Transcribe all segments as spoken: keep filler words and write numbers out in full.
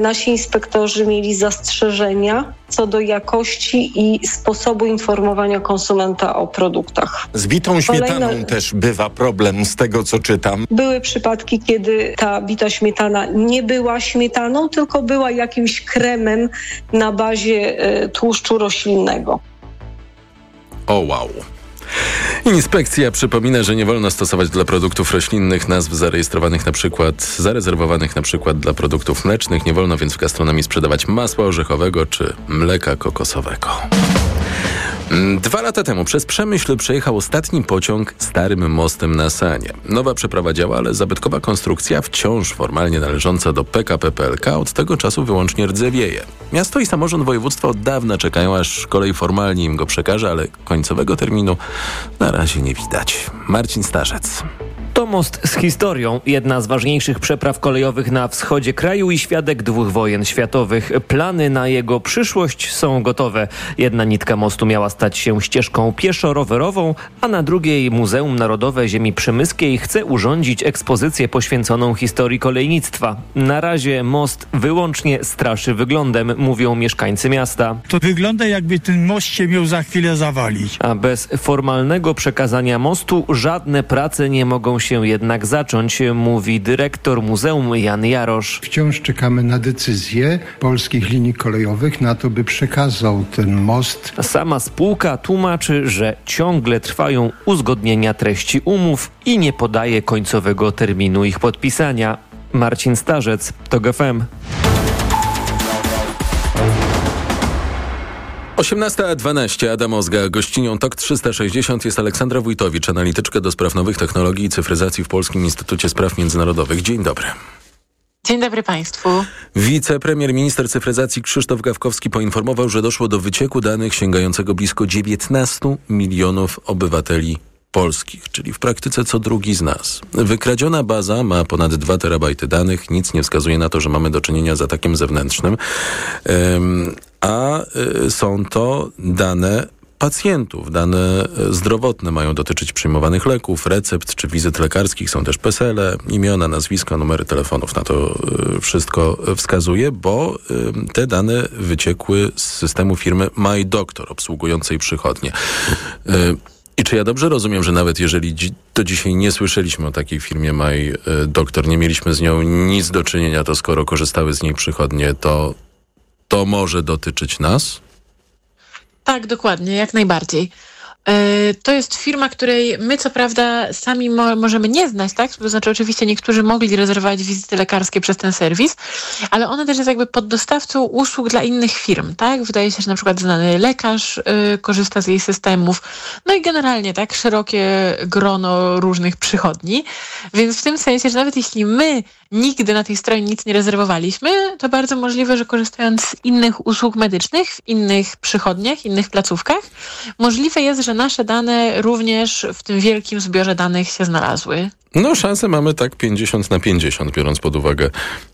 Nasi inspektorzy mieli zastrzeżenia co do jakości i sposobu informowania konsumenta o produktach. Z bitą śmietaną Kolejne... też bywa problem, z tego co czytam. Były przypadki, kiedy ta bita śmietana nie była śmietaną, tylko była jakimś kremem na bazie e, tłuszczu roślinnego. O wow. Inspekcja przypomina, że nie wolno stosować dla produktów roślinnych nazw zarejestrowanych na przykład, zarezerwowanych na przykład dla produktów mlecznych. Nie wolno więc w gastronomii sprzedawać masła orzechowego czy mleka kokosowego. Dwa lata temu przez Przemyśl przejechał ostatni pociąg starym mostem na Sanie. Nowa przeprawa działa, ale zabytkowa konstrukcja, wciąż formalnie należąca do P K P P L K, od tego czasu wyłącznie rdzewieje. Miasto i samorząd województwa od dawna czekają, aż kolej formalnie im go przekaże, ale końcowego terminu na razie nie widać. Marcin Starzec. To most z historią, jedna z ważniejszych przepraw kolejowych na wschodzie kraju i świadek dwóch wojen światowych. Plany na jego przyszłość są gotowe. Jedna nitka mostu miała stać się ścieżką pieszo-rowerową, a na drugiej Muzeum Narodowe Ziemi Przemyskiej chce urządzić ekspozycję poświęconą historii kolejnictwa. Na razie most wyłącznie straszy wyglądem, mówią mieszkańcy miasta. To wygląda, jakby ten most się miał za chwilę zawalić. A bez formalnego przekazania mostu żadne prace nie mogą się jednak zacząć, mówi dyrektor muzeum Jan Jarosz. Wciąż czekamy na decyzję polskich linii kolejowych na to, by przekazał ten most. Sama spółka tłumaczy, że ciągle trwają uzgodnienia treści umów i nie podaje końcowego terminu ich podpisania. Marcin Starzec, TOG F M. osiemnasta dwanaście, Adam Ozga. Gościnią TOK trzysta sześćdziesiąt jest Aleksandra Wójtowicz, analityczka do spraw nowych technologii i cyfryzacji w Polskim Instytucie Spraw Międzynarodowych. Dzień dobry. Dzień dobry Państwu. Wicepremier, minister cyfryzacji Krzysztof Gawkowski poinformował, że doszło do wycieku danych sięgającego blisko dziewiętnastu milionów obywateli polskich, czyli w praktyce co drugi z nas. Wykradziona baza ma ponad dwa terabajty danych. Nic nie wskazuje na to, że mamy do czynienia z atakiem zewnętrznym. Um, a y, są to dane pacjentów. Dane zdrowotne mają dotyczyć przyjmowanych leków, recept czy wizyt lekarskich. Są też PESEL-e, imiona, nazwiska, numery telefonów. Na to y, wszystko wskazuje, bo y, te dane wyciekły z systemu firmy MyDoctor, obsługującej przychodnie. Y, I czy ja dobrze rozumiem, że nawet jeżeli dzi- do dzisiaj nie słyszeliśmy o takiej firmie MyDoctor, nie mieliśmy z nią nic do czynienia, to skoro korzystały z niej przychodnie, to to może dotyczyć nas? Tak, dokładnie, jak najbardziej. Yy, to jest firma, której my co prawda sami mo- możemy nie znać, tak? To znaczy oczywiście niektórzy mogli rezerwować wizyty lekarskie przez ten serwis, ale ona też jest jakby poddostawcą usług dla innych firm, tak? Wydaje się, że na przykład znany lekarz yy, korzysta z jej systemów, no i generalnie tak szerokie grono różnych przychodni, więc w tym sensie, że nawet jeśli my nigdy na tej stronie nic nie rezerwowaliśmy, to bardzo możliwe, że korzystając z innych usług medycznych w innych przychodniach, innych placówkach, możliwe jest, że nasze dane również w tym wielkim zbiorze danych się znalazły. No szansę mamy tak pięćdziesiąt na pięćdziesiąt, biorąc pod uwagę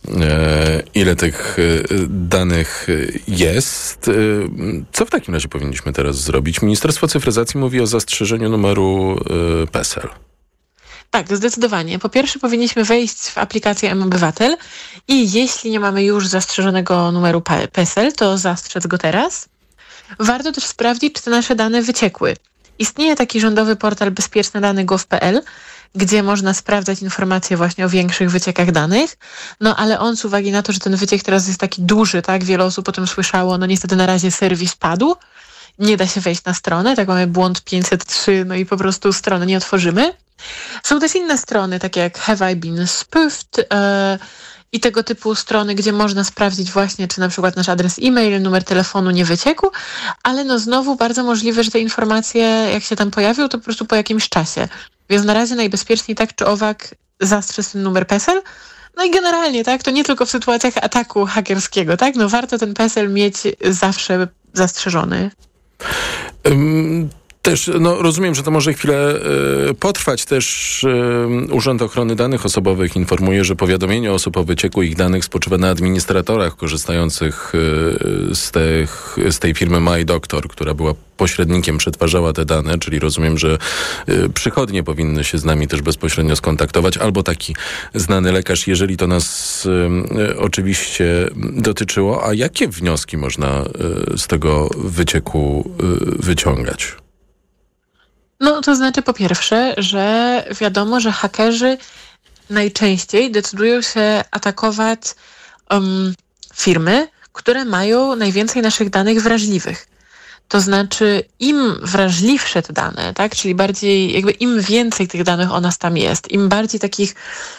e, ile tych e, danych jest. E, co w takim razie powinniśmy teraz zrobić? Ministerstwo Cyfryzacji mówi o zastrzeżeniu numeru e, PESEL. Tak, zdecydowanie. Po pierwsze powinniśmy wejść w aplikację mObywatel i jeśli nie mamy już zastrzeżonego numeru PESEL, to zastrzec go teraz. Warto też sprawdzić, czy te nasze dane wyciekły. Istnieje taki rządowy portal bezpieczne dane kropka gov kropka pe el, gdzie można sprawdzać informacje właśnie o większych wyciekach danych, no ale on z uwagi na to, że ten wyciek teraz jest taki duży, tak, wiele osób o tym słyszało, no niestety na razie serwis padł, nie da się wejść na stronę, tak mamy błąd pięćset trzy, no i po prostu strony nie otworzymy. Są też inne strony, takie jak Have I Been Spoofed yy, i tego typu strony, gdzie można sprawdzić właśnie, czy na przykład nasz adres e-mail, numer telefonu nie wyciekł, ale no znowu bardzo możliwe, że te informacje, jak się tam pojawią, to po prostu po jakimś czasie. Więc na razie najbezpieczniej tak czy owak zastrzec ten numer PESEL. No i generalnie, tak, to nie tylko w sytuacjach ataku hakerskiego, tak, no warto ten PESEL mieć zawsze zastrzeżony. Um. Też, no rozumiem, że to może chwilę y, potrwać. Też y, Urząd Ochrony Danych Osobowych informuje, że powiadomienie osób o wycieku ich danych spoczywa na administratorach korzystających y, z, tych, z tej firmy MyDoctor, która była pośrednikiem, przetwarzała te dane, czyli rozumiem, że y, przychodnie powinny się z nami też bezpośrednio skontaktować, albo taki znany lekarz, jeżeli to nas y, y, oczywiście dotyczyło. A jakie wnioski można y, z tego wycieku y, wyciągać? No to znaczy po pierwsze, że wiadomo, że hakerzy najczęściej decydują się atakować um, firmy, które mają najwięcej naszych danych wrażliwych. To znaczy im wrażliwsze te dane, tak, czyli bardziej jakby im więcej tych danych o nas tam jest, im bardziej takich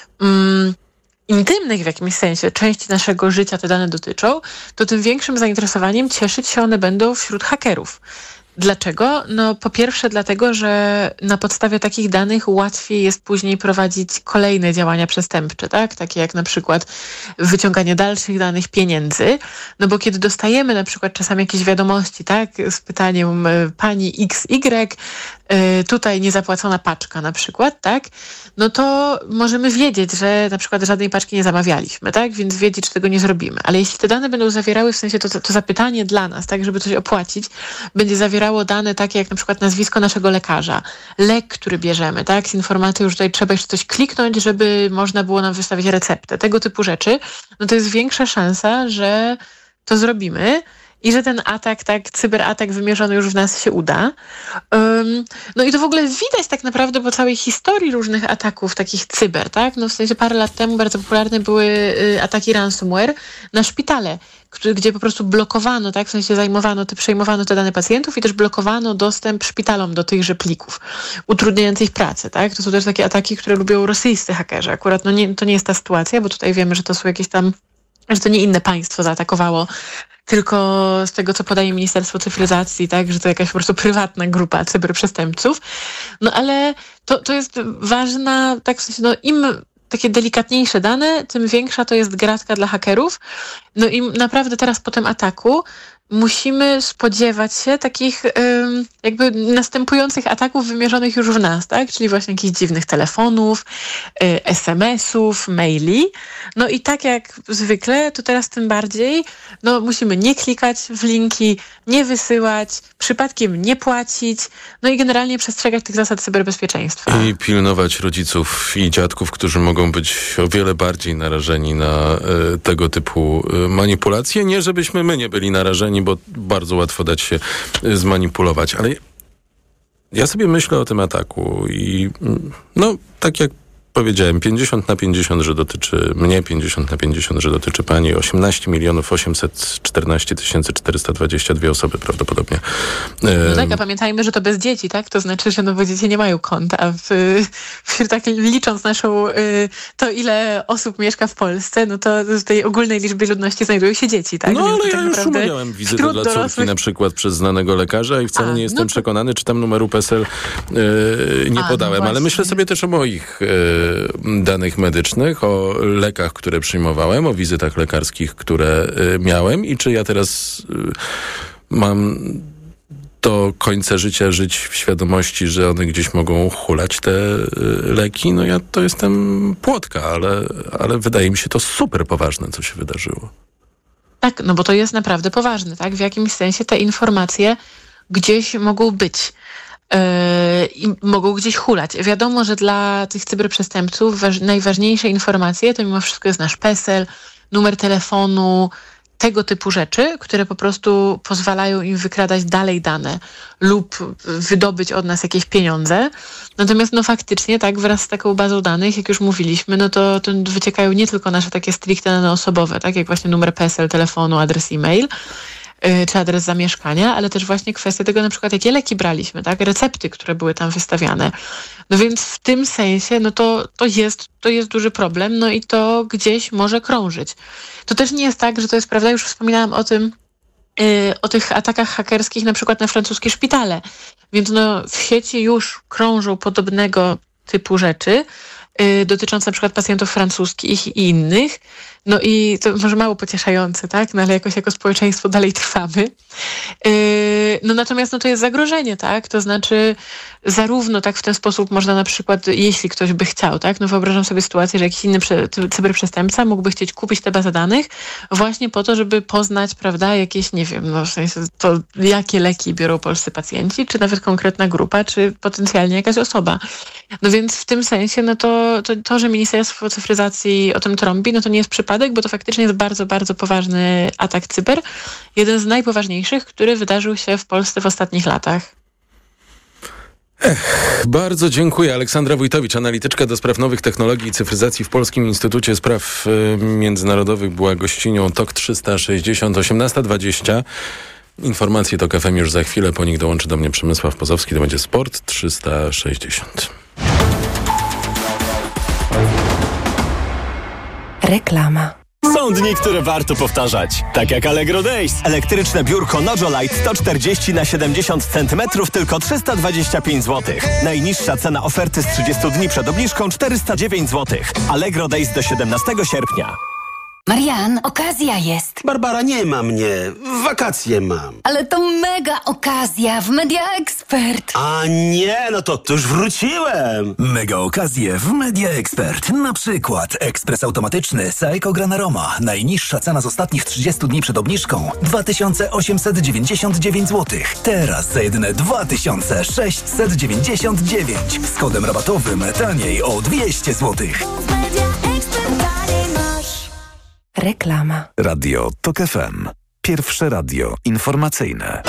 um, intymnych w jakimś sensie części naszego życia te dane dotyczą, to tym większym zainteresowaniem cieszyć się one będą wśród hakerów. Dlaczego? No po pierwsze dlatego, że na podstawie takich danych łatwiej jest później prowadzić kolejne działania przestępcze, tak? Takie jak na przykład wyciąganie dalszych danych, pieniędzy. No bo kiedy dostajemy na przykład czasami jakieś wiadomości, tak? Z pytaniem pani X Y, tutaj niezapłacona paczka na przykład, tak? No to możemy wiedzieć, że na przykład żadnej paczki nie zamawialiśmy, tak? Więc wiedzieć, czy tego nie zrobimy. Ale jeśli te dane będą zawierały, w sensie to, to zapytanie dla nas, tak? Żeby coś opłacić, będzie zawierało dane takie jak na przykład nazwisko naszego lekarza, lek, który bierzemy, tak? Z informacją, że tutaj trzeba jeszcze coś kliknąć, żeby można było nam wystawić receptę. Tego typu rzeczy, no to jest większa szansa, że to zrobimy i że ten atak, tak, cyberatak wymierzony już w nas się uda. Um, no i to w ogóle widać tak naprawdę po całej historii różnych ataków takich cyber, tak? No w sensie parę lat temu bardzo popularne były y, ataki ransomware na szpitale, który, gdzie po prostu blokowano, tak? W sensie zajmowano, te, przejmowano te dane pacjentów i też blokowano dostęp szpitalom do tychże plików, utrudniając ich pracę, tak? To są też takie ataki, które lubią rosyjscy hakerzy. Akurat no nie, to nie jest ta sytuacja, bo tutaj wiemy, że to są jakieś tam, że to nie inne państwo zaatakowało, tylko z tego, co podaje Ministerstwo Cyfryzacji, tak, że to jakaś po prostu prywatna grupa cyberprzestępców. No ale to, to jest ważna, tak w sensie, no im takie delikatniejsze dane, tym większa to jest gratka dla hakerów. No i naprawdę teraz po tym ataku musimy spodziewać się takich ym, jakby następujących ataków wymierzonych już w nas, tak? Czyli właśnie jakichś dziwnych telefonów, y, es em esów, maili. No i tak jak zwykle, to teraz tym bardziej no, musimy nie klikać w linki, nie wysyłać, przypadkiem nie płacić, no i generalnie przestrzegać tych zasad cyberbezpieczeństwa. I pilnować rodziców i dziadków, którzy mogą być o wiele bardziej narażeni na y, tego typu y, manipulacje. Nie, żebyśmy my nie byli narażeni, bo bardzo łatwo dać się zmanipulować. Ale ja sobie myślę o tym ataku i no, tak jak powiedziałem, pięćdziesiąt na pięćdziesiąt, że dotyczy mnie, pięćdziesiąt na pięćdziesiąt, że dotyczy pani, osiemnaście milionów osiemset czternaście tysięcy czterysta dwadzieścia dwie osoby prawdopodobnie. No tak, a pamiętajmy, że to bez dzieci, tak? To znaczy, że no bo dzieci nie mają konta, a w, w, tak licząc naszą, to ile osób mieszka w Polsce, no to w tej ogólnej liczbie ludności znajdują się dzieci, tak? No Więc ale tak ja już umawiałem wizytę dla córki dorosłych... na przykład przez znanego lekarza i wcale a, nie jestem no to... przekonany, czy tam numeru P E S E L yy, nie a, podałem, no ale myślę sobie też o moich yy, danych medycznych, o lekach, które przyjmowałem, o wizytach lekarskich, które y, miałem i czy ja teraz y, mam do końca życia żyć w świadomości, że one gdzieś mogą hulać te y, leki. No ja to jestem płotka, ale, ale wydaje mi się to super poważne, co się wydarzyło. Tak, no bo to jest naprawdę poważne, tak? W jakimś sensie te informacje gdzieś mogą być. I mogą gdzieś hulać. Wiadomo, że dla tych cyberprzestępców waż- najważniejsze informacje to mimo wszystko jest nasz P E S E L, numer telefonu, tego typu rzeczy, które po prostu pozwalają im wykradać dalej dane lub wydobyć od nas jakieś pieniądze. Natomiast no faktycznie tak wraz z taką bazą danych, jak już mówiliśmy, no to, to wyciekają nie tylko nasze takie stricte dane osobowe, tak jak właśnie numer P E S E L, telefonu, adres e-mail, czy adres zamieszkania, ale też właśnie kwestia tego na przykład, jakie leki braliśmy, tak? Recepty, które były tam wystawiane. No więc w tym sensie, no to, to, jest, to jest duży problem, no i to gdzieś może krążyć. To też nie jest tak, że to jest prawda, już wspominałam o tym, yy, o tych atakach hakerskich na przykład na francuskie szpitale. Więc no w sieci już krążą podobnego typu rzeczy. y, dotyczące na przykład pacjentów francuskich i innych. No i to może mało pocieszające, tak? No ale jakoś jako społeczeństwo dalej trwamy. Yy, no natomiast no to jest zagrożenie, tak? To znaczy zarówno tak w ten sposób można na przykład, jeśli ktoś by chciał, tak? No wyobrażam sobie sytuację, że jakiś inny prze, cyberprzestępca mógłby chcieć kupić tę bazę danych właśnie po to, żeby poznać, prawda, jakieś, nie wiem, no w sensie to jakie leki biorą polscy pacjenci, czy nawet konkretna grupa, czy potencjalnie jakaś osoba. No więc w tym sensie, no to, to, to że Ministerstwo Cyfryzacji o tym trąbi, no to nie jest przypadek, bo to faktycznie jest bardzo, bardzo poważny atak cyber. Jeden z najpoważniejszych, który wydarzył się w Polsce w ostatnich latach. Ech, bardzo dziękuję. Aleksandra Wójtowicz, analityczka do spraw nowych technologii i cyfryzacji w Polskim Instytucie Spraw y, Międzynarodowych, była gościnią T O K trzysta sześćdziesiąt, osiemnasta dwadzieścia. Informacje T O K F M już za chwilę, po nich dołączy do mnie Przemysław Pozowski. To będzie Sport trzysta sześćdziesiąt. Reklama. Są dni, które warto powtarzać. Tak jak Allegro Days. Elektryczne biurko Nojolite sto czterdzieści na siedemdziesiąt centymetrów tylko trzysta dwadzieścia pięć złotych. Najniższa cena oferty z trzydziestu dni przed obniżką czterysta dziewięć złotych. Allegro Days do siedemnastego sierpnia. Marian, okazja jest. Barbara, nie ma mnie. Wakacje mam. Ale to mega okazja w Media Expert. A nie, no to, to już wróciłem. Mega okazje w Media Expert. Na przykład ekspres automatyczny Saeco Granaroma. Najniższa cena z ostatnich trzydziestu dni przed obniżką dwa tysiące osiemset dziewięćdziesiąt dziewięć złotych. Teraz za jedyne dwa tysiące sześćset dziewięćdziesiąt dziewięć. Z kodem rabatowym taniej o dwieście złotych. Reklama. Radio T O K F M. Pierwsze radio informacyjne.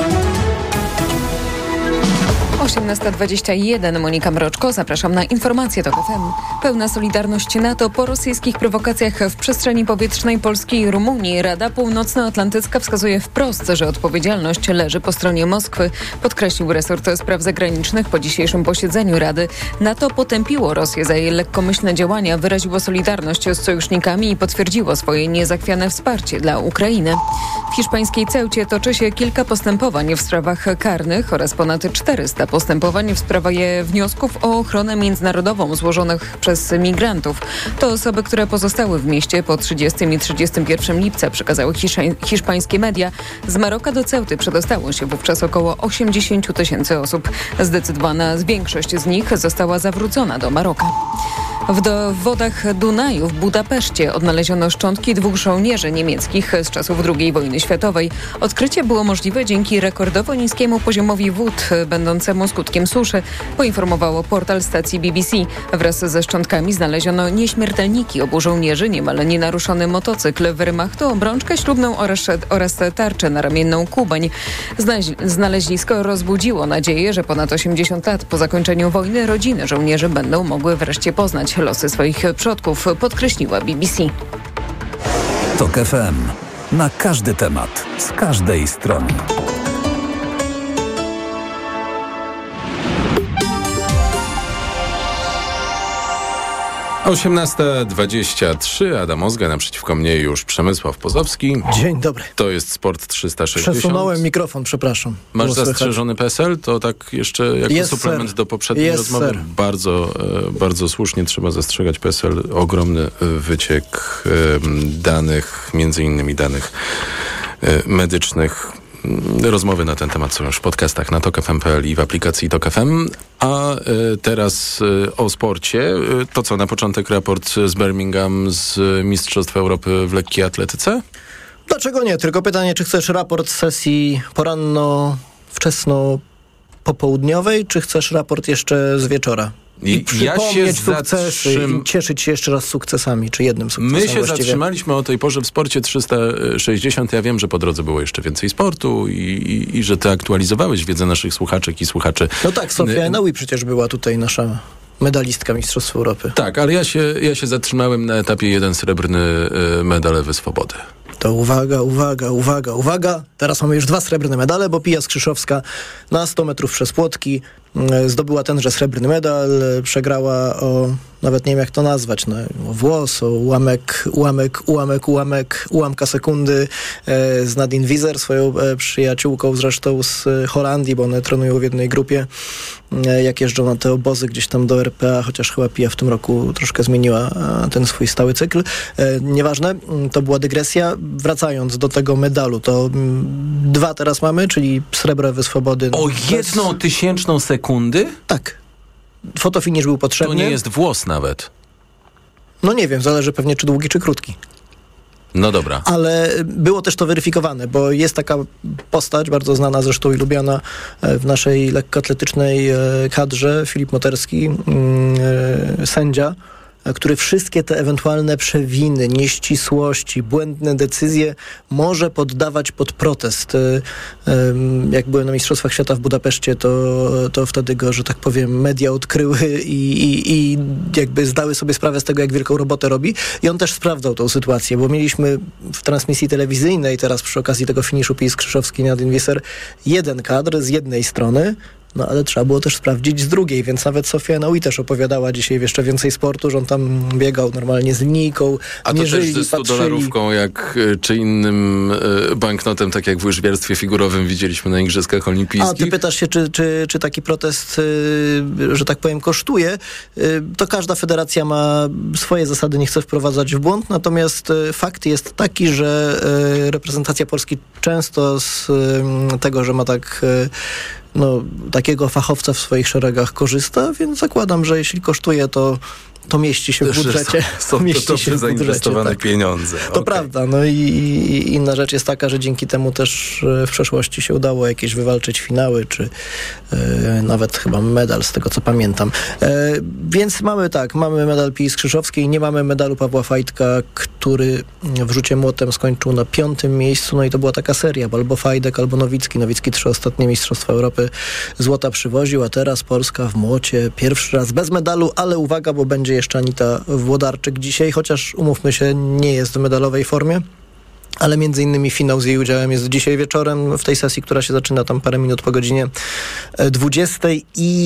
osiemnasta dwadzieścia jeden, Monika Mroczko, zapraszam na informacje T O K F M. Pełna solidarność NATO po rosyjskich prowokacjach w przestrzeni powietrznej Polski i Rumunii. Rada Północnoatlantycka wskazuje wprost, że odpowiedzialność leży po stronie Moskwy, podkreślił resort spraw zagranicznych po dzisiejszym posiedzeniu Rady. NATO potępiło Rosję za jej lekkomyślne działania, wyraziło solidarność z sojusznikami i potwierdziło swoje niezachwiane wsparcie dla Ukrainy. W hiszpańskiej Ceucie toczy się kilka postępowań w sprawach karnych oraz ponad czterysta postępowań w sprawie wniosków o ochronę międzynarodową złożonych przez migrantów. To osoby, które pozostały w mieście po trzydziestego i trzydziestego pierwszego lipca, przekazały hiszpańskie media. Z Maroka do Ceuty przedostało się wówczas około osiemdziesiąt tysięcy osób. Zdecydowana większość z nich została zawrócona do Maroka. W, do, w wodach Dunaju w Budapeszcie odnaleziono szczątki dwóch żołnierzy niemieckich z czasów drugiej wojny światowej. Odkrycie było możliwe dzięki rekordowo niskiemu poziomowi wód, będącemu skutkiem suszy, poinformowało portal stacji B B C. Wraz ze szczątkami znaleziono nieśmiertelniki obu żołnierzy, niemal nienaruszony motocykl Wehrmachtu, obrączkę ślubną oraz, oraz tarczę naramienną Kubań. Znalezisko rozbudziło nadzieję, że ponad osiemdziesiąt lat po zakończeniu wojny rodziny żołnierzy będą mogły wreszcie poznać losy swoich przodków, podkreśliła B B C. T O K F M. Na każdy temat, z każdej strony. osiemnasta dwadzieścia trzy, Adam Ozga, naprzeciwko mnie już Przemysław Pozowski. Dzień dobry. To jest Sport trzysta sześćdziesiąt. Przesunąłem mikrofon, przepraszam. Masz zastrzeżony P S L? To tak jeszcze jako yes, suplement sir. do poprzedniej yes, rozmowy. Sir. Bardzo, bardzo słusznie trzeba zastrzegać P S L. Ogromny wyciek danych, między innymi danych medycznych. Rozmowy na ten temat są już w podcastach na tok f m kropka p l i w aplikacji Tok F M. A y, teraz y, o sporcie. Y, to co, na początek raport z Birmingham z Mistrzostw Europy w lekkiej atletyce? Dlaczego nie? Tylko pytanie, czy chcesz raport sesji poranno, wczesno popołudniowej, czy chcesz raport jeszcze z wieczora? I, I przypomnieć ja sukcesy zatrzym... i cieszyć się jeszcze raz sukcesami, czy jednym sukcesem My się właściwie. zatrzymaliśmy o tej porze w Sporcie trzysta sześćdziesiąt. Ja wiem, że po drodze było jeszcze więcej sportu i, i, i że ty aktualizowałeś wiedzę naszych słuchaczek i słuchaczy. No tak, Sofia Enoui przecież była tutaj nasza medalistka Mistrzostw Europy. Tak, ale ja się, ja się zatrzymałem na etapie jeden srebrny medal Ewy Swobody. To uwaga, uwaga, uwaga, uwaga. Teraz mamy już dwa srebrne medale, bo Pija Skrzyszowska na sto metrów przez płotki zdobyła tenże srebrny medal. Przegrała o nawet nie wiem jak to nazwać, no, włos, o ułamek, ułamek, ułamek, ułamek, ułamka sekundy e, z Nadine Wieser, swoją e, przyjaciółką zresztą z e, Holandii, bo one trenują w jednej grupie, e, jak jeżdżą na te obozy gdzieś tam do R P A, chociaż chyba P I A w tym roku troszkę zmieniła e, ten swój stały cykl. E, nieważne, to była dygresja. Wracając do tego medalu, to m, dwa teraz mamy, czyli srebrowe swobody. O jedną bez... tysięczną sekundy? Tak. Fotofinisz był potrzebny. To nie jest włos nawet. No nie wiem, zależy pewnie czy długi, czy krótki. No dobra. Ale było też to weryfikowane, bo jest taka postać, bardzo znana zresztą i lubiana w naszej lekkoatletycznej kadrze, Filip Moterski, sędzia, który wszystkie te ewentualne przewiny, nieścisłości, błędne decyzje może poddawać pod protest. Jak byłem na Mistrzostwach Świata w Budapeszcie, to, to wtedy go, że tak powiem, media odkryły i, i, i jakby zdały sobie sprawę z tego, jak wielką robotę robi. I on też sprawdzał tą sytuację, bo mieliśmy w transmisji telewizyjnej teraz przy okazji tego finiszu Pies Krzyżowski na Nadine Wieser jeden kadr z jednej strony, no ale trzeba było też sprawdzić z drugiej, więc nawet Sofia Enoui też opowiadała dzisiaj w Jeszcze Więcej Sportu, że on tam biegał normalnie z linijką, a mierzyli, to też ze stu dolarówką, jak, czy innym y, banknotem, tak jak w łyżwiarstwie figurowym widzieliśmy na Igrzyskach Olimpijskich. A ty pytasz się, czy, czy, czy taki protest, y, że tak powiem, kosztuje? Y, to każda federacja ma swoje zasady, nie chce wprowadzać w błąd, natomiast y, fakt jest taki, że y, reprezentacja Polski często z y, tego, że ma tak... Y, no, takiego fachowca w swoich szeregach korzysta, więc zakładam, że jeśli kosztuje, to, to mieści się w budżecie. Są, są mieści to dobrze się w zainwestowane budżecie, tak. pieniądze. To okay. prawda. No i, i inna rzecz jest taka, że dzięki temu też w przeszłości się udało jakieś wywalczyć finały, czy e, nawet chyba medal, z tego co pamiętam. E, więc mamy tak, mamy medal Pii Skrzyszowskiej, nie mamy medalu Pawła Fajtka, który w rzucie młotem skończył na piątym miejscu, no i to była taka seria, bo albo Fajdek, albo Nowicki. Nowicki trzy ostatnie Mistrzostwa Europy złota przywoził, a teraz Polska w młocie pierwszy raz bez medalu, ale uwaga, bo będzie jeszcze Anita Włodarczyk dzisiaj, chociaż umówmy się, nie jest w medalowej formie, ale między innymi finał z jej udziałem jest dzisiaj wieczorem w tej sesji, która się zaczyna tam parę minut po godzinie dwudziestej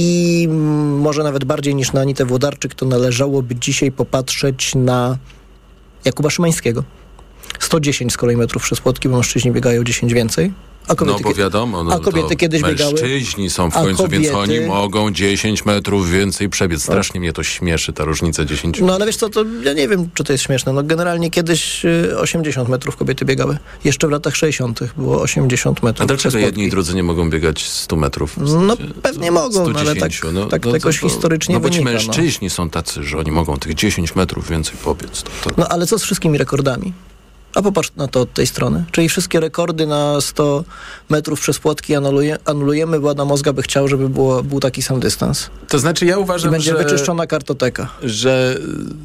i może nawet bardziej niż na Anitę Włodarczyk to należałoby dzisiaj popatrzeć na Jakuba Szymańskiego. sto dziesięć z kolei metrów przez płotki, bo mężczyźni biegają dziesięć więcej. A kobiety, no bo wiadomo, no, a kobiety kiedyś biegały. Mężczyźni są w końcu, kobiety, więc oni mogą dziesięć metrów więcej przebiec. Strasznie mnie to śmieszy, ta różnica dziesięć. No ale wiesz co, to ja nie wiem, czy to jest śmieszne. No generalnie kiedyś osiemdziesiąt metrów kobiety biegały. Jeszcze w latach sześćdziesiątych było osiemdziesiąt metrów. A dlaczego jedni i drudzy nie mogą biegać sto metrów? No pewnie mogą, no, ale tak, no, tak no, to jakoś to, to, historycznie no, bo wynika. ci mężczyźni no. są tacy, że oni mogą tych dziesięć metrów więcej pobiec. To, to... No ale co z wszystkimi rekordami? A popatrz na to od tej strony. Czyli wszystkie rekordy na sto metrów przez płotki anuluje, anulujemy, bo Adam Ozga by chciał, żeby było, był taki sam dystans. To znaczy ja uważam, I będzie że... wyczyszczona kartoteka. Że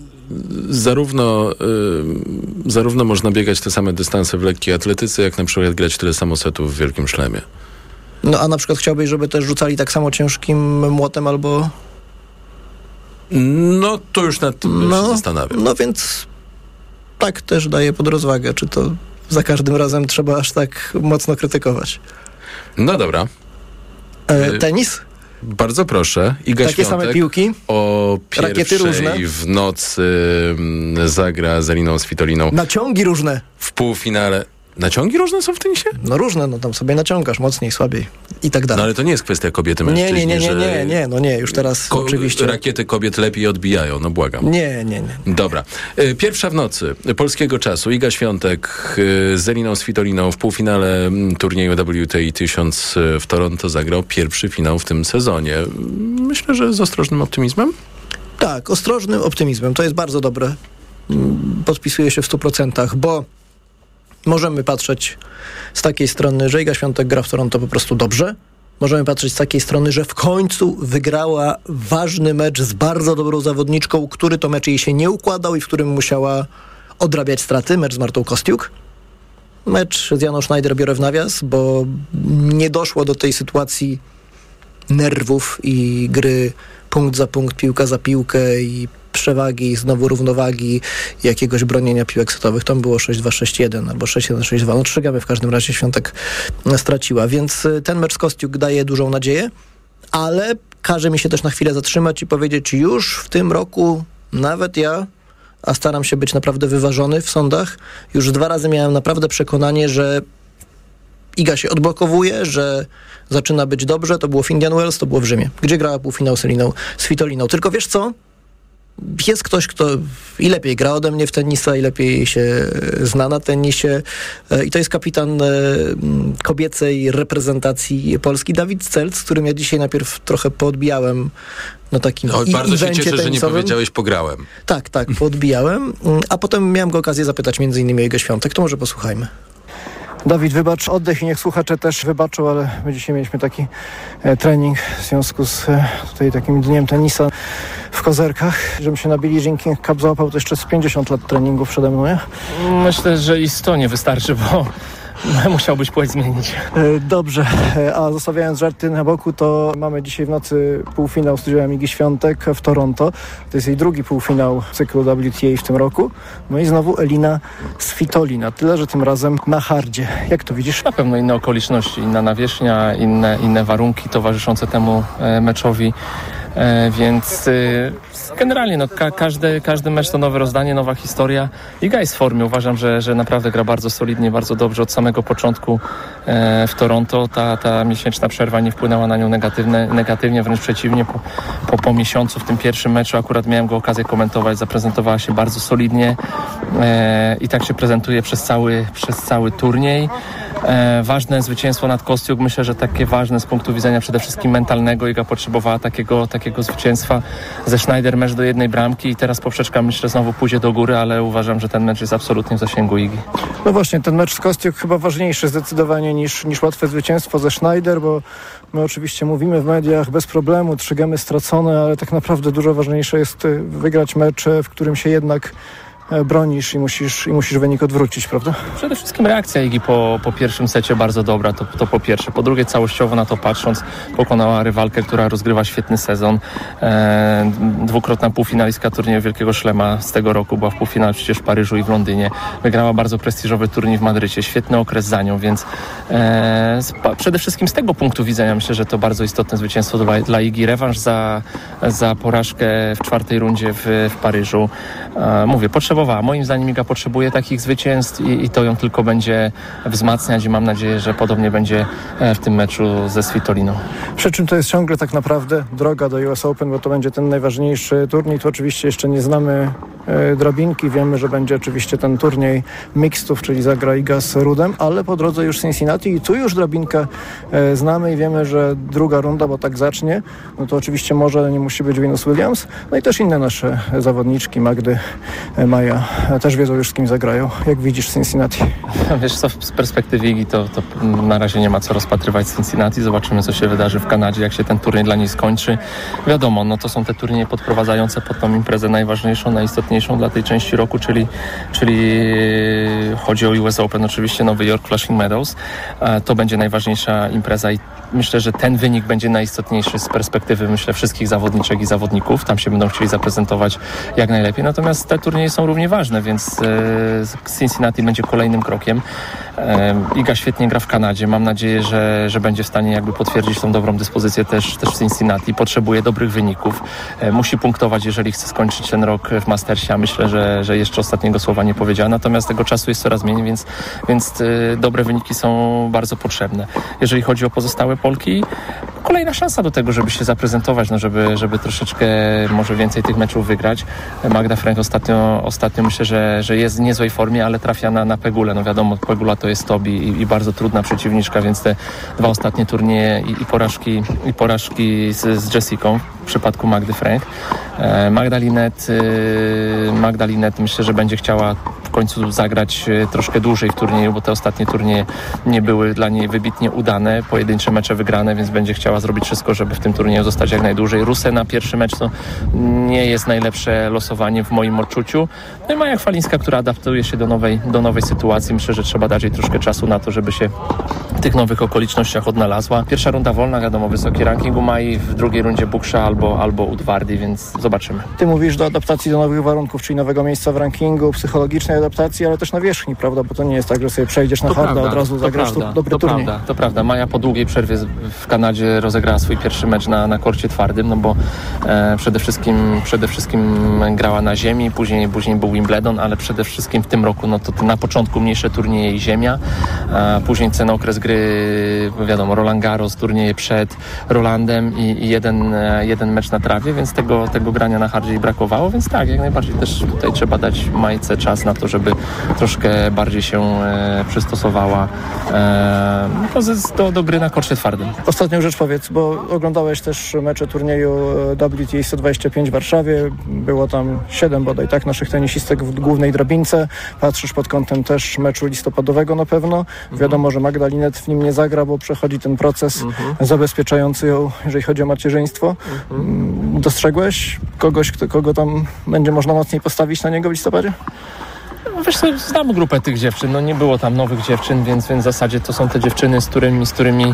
zarówno, y, zarówno można biegać te same dystanse w lekkiej atletyce, jak na przykład grać tyle samo setów w Wielkim Szlemie. No a na przykład chciałbyś, żeby też rzucali tak samo ciężkim młotem albo... No to już nad tym no, się zastanawiam. No więc... tak też daję pod rozwagę, czy to za każdym razem trzeba aż tak mocno krytykować. No dobra. E, tenis? Bardzo proszę. Iga Takie Świątek same piłki? O Rakiety różne? w nocy zagra z Eliną Svitoliną. Naciągi różne? W półfinale. Naciągi różne są w tenisie? No różne, no tam sobie naciągasz, mocniej, słabiej i tak dalej. No ale to nie jest kwestia kobiety, mężczyźni, Nie, nie, nie, nie, że... nie, nie, no nie, już teraz Ko- oczywiście. Rakiety kobiet lepiej odbijają, no błagam. Nie, nie, nie. Dobra. Pierwsza w nocy polskiego czasu. Iga Świątek z Eliną Svitoliną w półfinale turnieju W T A tysiąc w Toronto zagrał pierwszy finał w tym sezonie. Myślę, że z ostrożnym optymizmem? Tak, ostrożnym optymizmem. To jest bardzo dobre. Podpisuję się w stu procentach, bo możemy patrzeć z takiej strony, że Iga Świątek gra w Toronto po prostu dobrze. Możemy patrzeć z takiej strony, że w końcu wygrała ważny mecz z bardzo dobrą zawodniczką, który to mecz jej się nie układał i w którym musiała odrabiać straty. Mecz z Martą Kostiuk. Mecz z Janą Schneider biorę w nawias, bo nie doszło do tej sytuacji nerwów i gry punkt za punkt, piłka za piłkę i przewagi, znowu równowagi, jakiegoś bronienia piłek setowych. Tam było sześć dwa sześć jeden albo sześć jeden sześć dwa. No trzy gamy w każdym razie Świątek straciła, więc ten mecz z Kostiuk daje dużą nadzieję, ale każe mi się też na chwilę zatrzymać i powiedzieć, już w tym roku nawet ja, a staram się być naprawdę wyważony w sądach, już dwa razy miałem naprawdę przekonanie, że Iga się odblokowuje, że zaczyna być dobrze. To było w Indian Wells, to było w Rzymie, gdzie grała półfinał z Eliną, z Svitoliną. Tylko wiesz co? Jest ktoś, kto i lepiej gra ode mnie w tenisa, i lepiej się zna na tenisie. I to jest kapitan kobiecej reprezentacji Polski, Dawid Stelc, z którym ja dzisiaj najpierw trochę poodbijałem na takim no, bardzo się cieszę, tenisowym. że nie powiedziałeś pograłem. Tak, tak, poodbijałem. A potem miałem go okazję zapytać między innymi o Igę Świątek. To może posłuchajmy. Dawid, wybacz oddech i niech słuchacze też wybaczą, ale my dzisiaj mieliśmy taki e, trening w związku z e, tutaj takim dniem tenisa w Kozerkach. Żebym się na Billie Jean King Cup załapał, to jeszcze z pięćdziesiąt lat treningu przede mną, nie? Myślę, że i sto nie wystarczy, bo musiałbyś płeć zmienić. E, dobrze, e, a zostawiając żarty na boku, to mamy dzisiaj w nocy półfinał z udziałem Igi Świątek w Toronto. To jest jej drugi półfinał cyklu W T A w tym roku. No i znowu Elina Svitolina. Tyle, że tym razem na hardzie. Jak to widzisz? Na pewno inne okoliczności, inna nawierzchnia, inne, inne warunki towarzyszące temu e, meczowi. E, więc e, generalnie no, ka- każdy, każdy mecz to nowe rozdanie, nowa historia. Iga jest w formie. Uważam, że, że naprawdę gra bardzo solidnie, bardzo dobrze od samego początku e, w Toronto. Ta, ta miesięczna przerwa nie wpłynęła na nią negatywne, negatywnie, wręcz przeciwnie. Po, po, po miesiącu w tym pierwszym meczu akurat miałem go okazję komentować. Zaprezentowała się bardzo solidnie e, i tak się prezentuje przez cały, przez cały turniej. E, ważne zwycięstwo nad Kostiuk. Myślę, że takie ważne z punktu widzenia przede wszystkim mentalnego. Iga potrzebowała takiego, takiego zwycięstwa ze Schneider, mecz do jednej bramki i teraz poprzeczka myślę znowu pójdzie do góry, ale uważam, że ten mecz jest absolutnie w zasięgu Igi. No właśnie, ten mecz z Kostiuk chyba ważniejszy zdecydowanie niż, niż łatwe zwycięstwo ze Schneider, bo my oczywiście mówimy w mediach bez problemu, trzy gemy stracone, ale tak naprawdę dużo ważniejsze jest wygrać mecz, w którym się jednak bronisz i musisz, i musisz wynik odwrócić, prawda? Przede wszystkim reakcja Igi po, po pierwszym secie bardzo dobra, to, to po pierwsze. Po drugie, całościowo na to patrząc, pokonała rywalkę, która rozgrywa świetny sezon. E, dwukrotna półfinalistka turnieju Wielkiego Szlema z tego roku, była w półfinale przecież w Paryżu i w Londynie. Wygrała bardzo prestiżowy turniej w Madrycie, świetny okres za nią, więc e, spa, przede wszystkim z tego punktu widzenia myślę, że to bardzo istotne zwycięstwo dla, dla Igi. Rewanż za, za porażkę w czwartej rundzie w, w Paryżu. E, mówię, potrzeba Moim zdaniem Iga potrzebuje takich zwycięstw i, i to ją tylko będzie wzmacniać i mam nadzieję, że podobnie będzie w tym meczu ze Svitoliną. Przy czym to jest ciągle tak naprawdę droga do U S Open, bo to będzie ten najważniejszy turniej. Tu oczywiście jeszcze nie znamy e, drabinki. Wiemy, że będzie oczywiście ten turniej mixtów, czyli zagra Iga z Rudem, ale po drodze już Cincinnati i tu już drabinkę e, znamy i wiemy, że druga runda, bo tak zacznie, no to oczywiście może, ale nie musi być Venus Williams. No i też inne nasze zawodniczki, Magdy, e, Maja też wiedzą już z kim zagrają. Jak widzisz Cincinnati? Wiesz co, z perspektywy Igi to, to na razie nie ma co rozpatrywać z Cincinnati. Zobaczymy, co się wydarzy w Kanadzie, jak się ten turniej dla niej skończy. Wiadomo, no to są te turnieje podprowadzające pod tą imprezę najważniejszą, najistotniejszą dla tej części roku, czyli, czyli chodzi o U S Open, oczywiście Nowy Jork Flushing Meadows. To będzie najważniejsza impreza i myślę, że ten wynik będzie najistotniejszy z perspektywy, myślę, wszystkich zawodniczek i zawodników. Tam się będą chcieli zaprezentować jak najlepiej. Natomiast te turnieje są równie ważne, więc e, Cincinnati będzie kolejnym krokiem. E, Iga świetnie gra w Kanadzie. Mam nadzieję, że, że będzie w stanie jakby potwierdzić tą dobrą dyspozycję też, też w Cincinnati. Potrzebuje dobrych wyników. E, musi punktować, jeżeli chce skończyć ten rok w Mastersie. A myślę, że, że jeszcze ostatniego słowa nie powiedziała. Natomiast tego czasu jest coraz mniej, więc, więc e, dobre wyniki są bardzo potrzebne. Jeżeli chodzi o pozostałe Polki, kolejna szansa do tego, żeby się zaprezentować, no żeby, żeby troszeczkę może więcej tych meczów wygrać. Magda Frank ostatnio, ostatnio myślę, że, że jest w niezłej formie, ale trafia na, na Pegulę. No wiadomo, Pegula to jest Tobi i, i bardzo trudna przeciwniczka, więc te dwa ostatnie turnieje i, i porażki, i porażki z, z Jessicą w przypadku Magdy Frank. E, Magda Linette, e, Magda Linette myślę, że będzie chciała w końcu zagrać troszkę dłużej w turnieju, bo te ostatnie turnieje nie były dla niej wybitnie udane, pojedyncze mecze wygrane, więc będzie chciała zrobić wszystko, żeby w tym turnieju zostać jak najdłużej. Rusę na pierwszy mecz to nie jest najlepsze losowanie w moim odczuciu. No i Maja Chwalińska, która adaptuje się do nowej, do nowej sytuacji. Myślę, że trzeba dać jej troszkę czasu na to, żeby się w tych nowych okolicznościach odnalazła. Pierwsza runda wolna, wiadomo, wysoki ranking u Mai, w drugiej rundzie Buksza albo, albo Udvardy, więc zobaczymy. Ty mówisz do adaptacji do nowych warunków, czyli nowego miejsca w rankingu, psychologicznej adaptacji, ale też na wierzchni, prawda? Bo to nie jest tak, że sobie przejdziesz na harda, od razu zagrasz prawda, dobry to turniej. Prawda, to prawda. Maja po długiej przerwie w Kanadzie rozegrała swój pierwszy mecz na, na korcie twardym, no bo e, przede wszystkim przede wszystkim grała na ziemi, później, później był Wimbledon, ale przede wszystkim w tym roku, no to na początku mniejsze turnieje i ziemia, a później ten okres gry, wiadomo, Roland Garros, turnieje przed Rolandem i, i jeden, jeden mecz na trawie, więc tego, tego grania na hardzie jej brakowało, więc tak, jak najbardziej też tutaj trzeba dać Majce czas na to, żeby troszkę bardziej się e, przystosowała e, do, do gry na korcie twardym. Ostatnią rzecz powiedz, bo oglądałeś też mecze turnieju W T A sto dwadzieścia pięć w Warszawie. Było tam siedem bodaj, tak, naszych tenisistek w głównej drabince. Patrzysz pod kątem też meczu listopadowego na pewno. Mhm. Wiadomo, że Magda Linnet w nim nie zagra, bo przechodzi ten proces mhm. zabezpieczający ją, jeżeli chodzi o macierzyństwo. Mhm. Dostrzegłeś kogoś, kto, kogo tam będzie można mocniej postawić na niego w listopadzie? Wiesz co, znam grupę tych dziewczyn, no nie było tam nowych dziewczyn, więc, więc w zasadzie to są te dziewczyny, z którymi, z którymi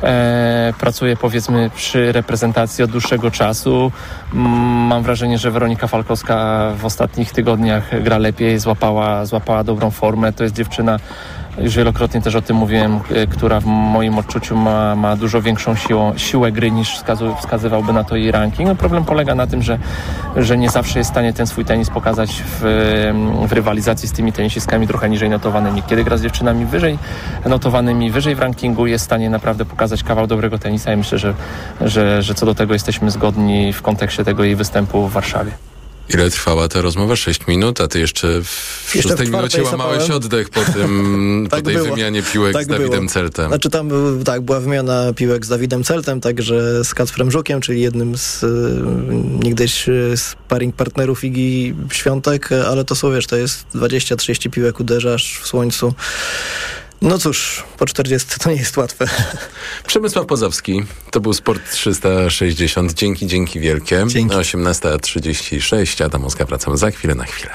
e, pracuję powiedzmy przy reprezentacji od dłuższego czasu. Mam wrażenie, że Weronika Falkowska w ostatnich tygodniach gra lepiej, złapała, złapała dobrą formę. To jest dziewczyna, już wielokrotnie też o tym mówiłem, która w moim odczuciu ma, ma dużo większą siłą, siłę gry niż wskazu, wskazywałby na to jej ranking. No problem polega na tym, że, że nie zawsze jest w stanie ten swój tenis pokazać w, w rywalizacji z tymi tenisiskami trochę niżej notowanymi. Kiedy gra z dziewczynami wyżej notowanymi, wyżej w rankingu, jest w stanie naprawdę pokazać kawał dobrego tenisa i myślę, że, że, że co do tego jesteśmy zgodni w kontekście tego jej występu w Warszawie. Ile trwała ta rozmowa? Sześć minut, a ty jeszcze w jeszcze szóstej w minucie łamałeś zapałem. oddech po, tym, tak po tej było. wymianie piłek tak z Dawidem było. Celtem. Znaczy tam był, tak, była wymiana piłek z Dawidem Celtem, także z Kacprem Żukiem, czyli jednym z y, niegdyś sparring partnerów Igi Świątek, ale to są, wiesz, to jest dwadzieścia trzydzieści piłek uderzasz w słońcu. No cóż, po czterdziestu to nie jest łatwe. Przemysław Pozowski, to był Sport trzysta sześćdziesiąt. Dzięki, dzięki wielkie. Dzięki. osiemnasta trzydzieści sześć. Adam Oskar, wracamy za chwilę na chwilę.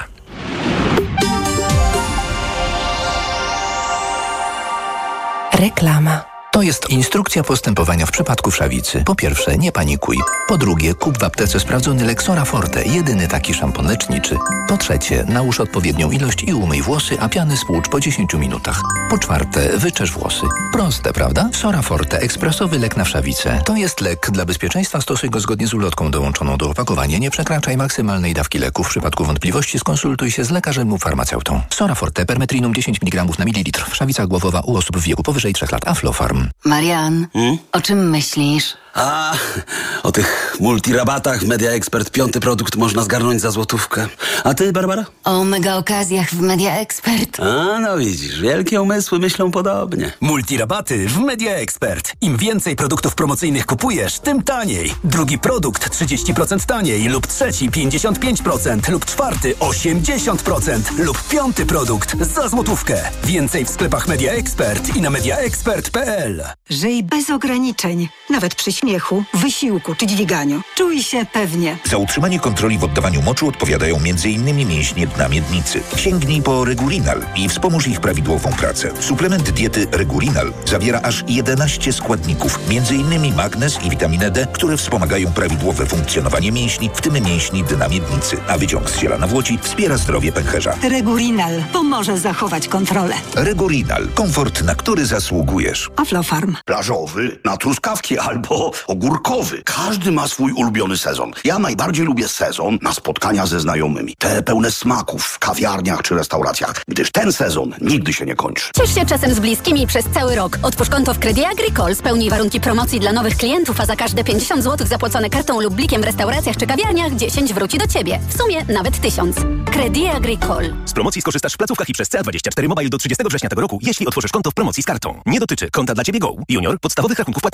Reklama. To jest instrukcja postępowania w przypadku wszawicy. Po pierwsze, nie panikuj. Po drugie, kup w aptece sprawdzony Lexora Forte, jedyny taki szampon leczniczy. Po trzecie, nałóż odpowiednią ilość i umyj włosy, a piany spłucz po dziesięciu minutach. Po czwarte, wyczesz włosy. Proste, prawda? Sora Forte, ekspresowy lek na wszawicę. To jest lek. Dla bezpieczeństwa stosuj go zgodnie z ulotką dołączoną do opakowania. Nie przekraczaj maksymalnej dawki leku. W przypadku wątpliwości skonsultuj się z lekarzem lub farmaceutą. Sora Forte, permetrinum dziesięć miligramów na mililitr. Wszawica głowowa u osób w wieku powyżej trzech lat. Aflofarm. Marian, hmm? o czym myślisz? A, o tych multirabatach w Media Expert piąty produkt można zgarnąć za złotówkę. A ty, Barbara? O mega okazjach w Media Expert. A, no widzisz, wielkie umysły myślą podobnie. Multirabaty w Media Expert. Im więcej produktów promocyjnych kupujesz, tym taniej. Drugi produkt trzydzieści procent taniej, lub trzeci pięćdziesiąt pięć procent, lub czwarty osiemdziesiąt procent, lub piąty produkt za złotówkę. Więcej w sklepach Media Expert i na mediaexpert kropka p l. Żyj bez ograniczeń, nawet przy śmiechu, wysiłku czy dźwiganiu. Czuj się pewnie. Za utrzymanie kontroli w oddawaniu moczu odpowiadają między innymi mięśnie dna miednicy. Sięgnij po Regulinal i wspomóż ich prawidłową pracę. Suplement diety Regulinal zawiera aż jedenaście składników, między innymi magnez i witaminę D, które wspomagają prawidłowe funkcjonowanie mięśni, w tym mięśni dna miednicy. A wyciąg z ziela nawłoci wspiera zdrowie pęcherza. Regulinal pomoże zachować kontrolę. Regulinal. Komfort, na który zasługujesz. Aflofarm. Plażowy, na truskawki albo ogórkowy. Każdy ma swój ulubiony sezon. Ja najbardziej lubię sezon na spotkania ze znajomymi. Te pełne smaków w kawiarniach czy restauracjach, gdyż ten sezon nigdy się nie kończy. Ciesz się czasem z bliskimi przez cały rok. Otwórz konto w Credit Agricole, spełnij warunki promocji dla nowych klientów, a za każde pięćdziesiąt złotych zapłacone kartą lub blikiem w restauracjach czy kawiarniach dziesięć wróci do Ciebie. W sumie nawet tysiąc. Credit Agricole. Z promocji skorzystasz w placówkach i przez C A dwadzieścia cztery Mobile do trzydziestego września tego roku, jeśli otworzysz konto w promocji z kartą. Nie dotyczy konta dla Ciebie Go, Junior, podstawowych rachunków płatniczych. Możesz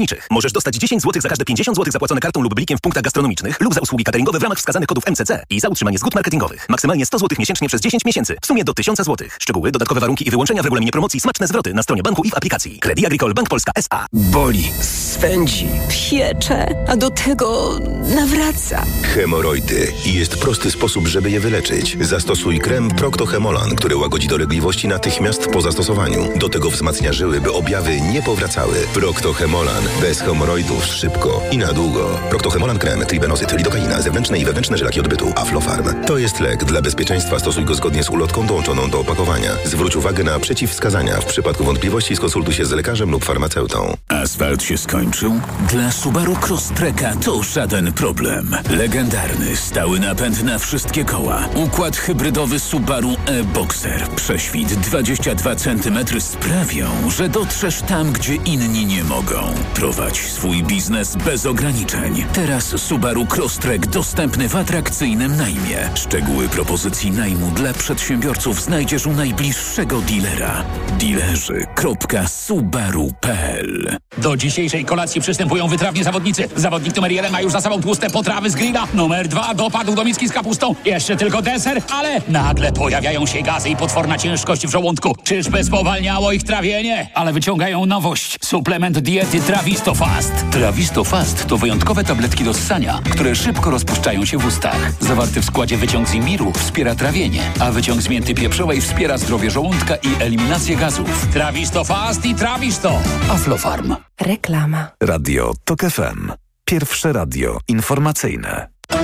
możesz dostać dziesięć złotych za każde pięćdziesiąt złotych zapłacone kartą lub blikiem w punktach gastronomicznych lub za usługi cateringowe w ramach wskazanych kodów M C C i za utrzymanie zgód marketingowych. Maksymalnie sto złotych miesięcznie przez dziesięć miesięcy. W sumie do tysiąc złotych. Szczegóły, dodatkowe warunki i wyłączenia w regulaminie promocji, smaczne zwroty na stronie banku i w aplikacji. Credit Agricole Bank Polska S A. Boli, swędzi, piecze, a do tego nawraca. Hemoroidy. I jest prosty sposób, żeby je wyleczyć. Zastosuj krem Procto-Hemolan, który łagodzi dolegliwości natychmiast po zastosowaniu. Do tego wzmacnia żyły, by objawy nie powracały. Procto-Hemolan. Bez hemoroidów szybko i na długo. Procto-Hemolan krem, tribenozyt, lidokaina, zewnętrzne i wewnętrzne żelaki odbytu, Aflofarm. To jest lek. Dla bezpieczeństwa stosuj go zgodnie z ulotką dołączoną do opakowania. Zwróć uwagę na przeciwwskazania. W przypadku wątpliwości skonsultuj się z lekarzem lub farmaceutą. Asfalt się skończył? Dla Subaru Crosstreka to żaden problem. Legendarny, stały napęd na wszystkie koła. Układ hybrydowy Subaru e-Boxer. Prześwit dwadzieścia dwa centymetry sprawią, że dotrzesz tam, gdzie inni nie mogą. Prowadź swój biznes bez ograniczeń. Teraz Subaru Crosstrek dostępny w atrakcyjnym najmie. Szczegóły propozycji najmu dla przedsiębiorców znajdziesz u najbliższego dealera. Dilerzy kropka subaru kropka p l. Do dzisiejszej kolacji przystępują wytrawni zawodnicy. Zawodnik numer jeden ma już za sobą tłuste potrawy z grilla. Numer dwa dopadł do miski z kapustą. Jeszcze tylko deser, ale nagle pojawiają się gazy i potworna ciężkość w żołądku. Czyżby spowalniało ich trawienie? Ale wyciągają nowość. Suplement diety Trawisto Fast. Trawisto Fast to wyjątkowe tabletki do ssania, które szybko rozpuszczają się w ustach. Zawarty w składzie wyciąg z imbiru wspiera trawienie, a wyciąg z mięty pieprzowej wspiera zdrowie żołądka i eliminację gazów. Trawisto Fast i Trawisto. Aflofarm. Reklama. Radio Tok F M. Pierwsze radio informacyjne.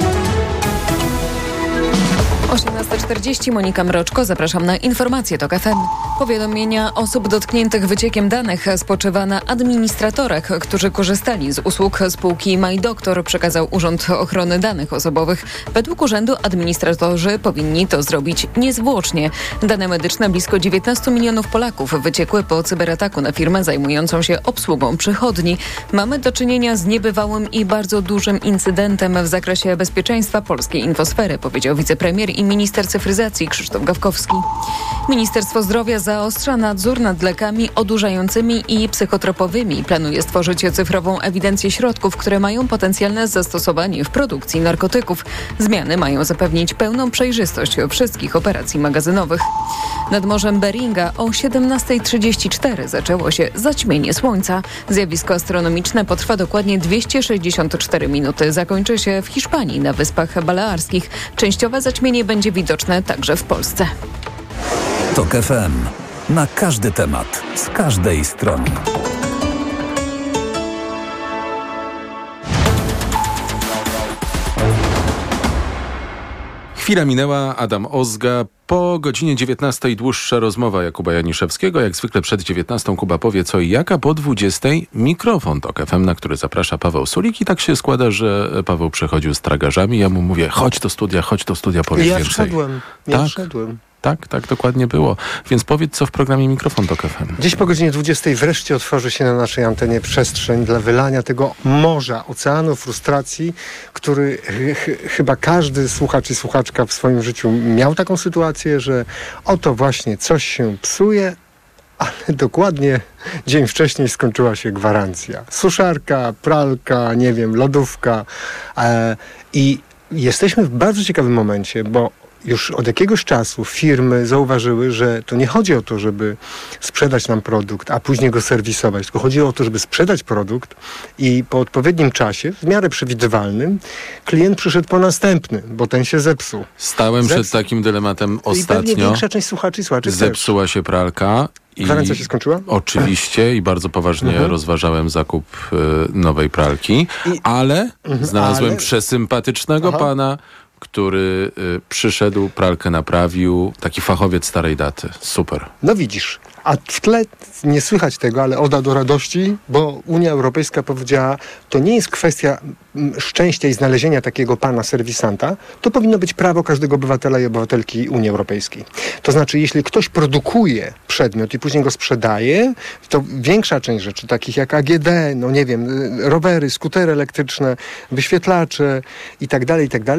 osiemnasta czterdzieści, Monika Mroczko, zapraszam na informacje Tok F M. Powiadomienia osób dotkniętych wyciekiem danych spoczywa na administratorach, którzy korzystali z usług spółki MyDoktor, przekazał Urząd Ochrony Danych Osobowych. Według urzędu administratorzy powinni to zrobić niezwłocznie. Dane medyczne blisko dziewiętnaście milionów Polaków wyciekły po cyberataku na firmę zajmującą się obsługą przychodni. Mamy do czynienia z niebywałym i bardzo dużym incydentem w zakresie bezpieczeństwa polskiej infosfery, powiedział wicepremier i minister cyfryzacji Krzysztof Gawkowski. Ministerstwo Zdrowia zaostrza nadzór nad lekami odurzającymi i psychotropowymi. Planuje stworzyć cyfrową ewidencję środków, które mają potencjalne zastosowanie w produkcji narkotyków. Zmiany mają zapewnić pełną przejrzystość wszystkich operacji magazynowych. Nad Morzem Beringa o siedemnasta trzydzieści cztery zaczęło się zaćmienie słońca. Zjawisko astronomiczne potrwa dokładnie dwieście sześćdziesiąt cztery minuty. Zakończy się w Hiszpanii na Wyspach Balearskich. Częściowe zaćmienie będzie widoczne także w Polsce. Tok F M. Na każdy temat, z każdej strony. Chwila minęła, Adam Ozga. Po godzinie dziewiętnastej dłuższa rozmowa Jakuba Janiszewskiego. Jak zwykle przed dziewiętnastą Kuba powie co i jaka. Po dwudziestej mikrofon Tok F M, na który zaprasza Paweł Sulik. I tak się składa, że Paweł przychodził z tragarzami. Ja mu mówię, chodź do studia, chodź do studia, powiedz ja więcej. Wszedłem, ja tak? wszedłem. Tak, tak dokładnie było. Więc powiedz, co w programie Mikrofon Tok F M. Dziś po godzinie dwudziestej wreszcie otworzy się na naszej antenie przestrzeń dla wylania tego morza, oceanu frustracji, który ch- chyba każdy słuchacz i słuchaczka w swoim życiu miał taką sytuację, że oto właśnie coś się psuje, ale dokładnie dzień wcześniej skończyła się gwarancja. Suszarka, pralka, nie wiem, lodówka. E, I jesteśmy w bardzo ciekawym momencie, bo już od jakiegoś czasu firmy zauważyły, że to nie chodzi o to, żeby sprzedać nam produkt, a później go serwisować, tylko chodzi o to, żeby sprzedać produkt i po odpowiednim czasie, w miarę przewidywalnym, klient przyszedł po następny, bo ten się zepsuł. Stałem Zepsuł. przed takim dylematem ostatnio. I pewnie większa część słuchaczy i słuchaczy Zepsuła też. się pralka. Gwarancja się skończyła? Oczywiście i bardzo poważnie mhm. rozważałem zakup y, nowej pralki, I, ale mhm, znalazłem ale... przesympatycznego Aha. pana, który y, przyszedł, pralkę naprawił, taki fachowiec starej daty. Super. No widzisz, a w tle nie słychać tego, ale oda do radości, bo Unia Europejska powiedziała, to nie jest kwestia szczęścia i znalezienia takiego pana serwisanta, to powinno być prawo każdego obywatela i obywatelki Unii Europejskiej. To znaczy, jeśli ktoś produkuje przedmiot i później go sprzedaje, to większa część rzeczy, takich jak A G D, no nie wiem, rowery, skutery elektryczne, wyświetlacze i tak dalej, i tak dalej,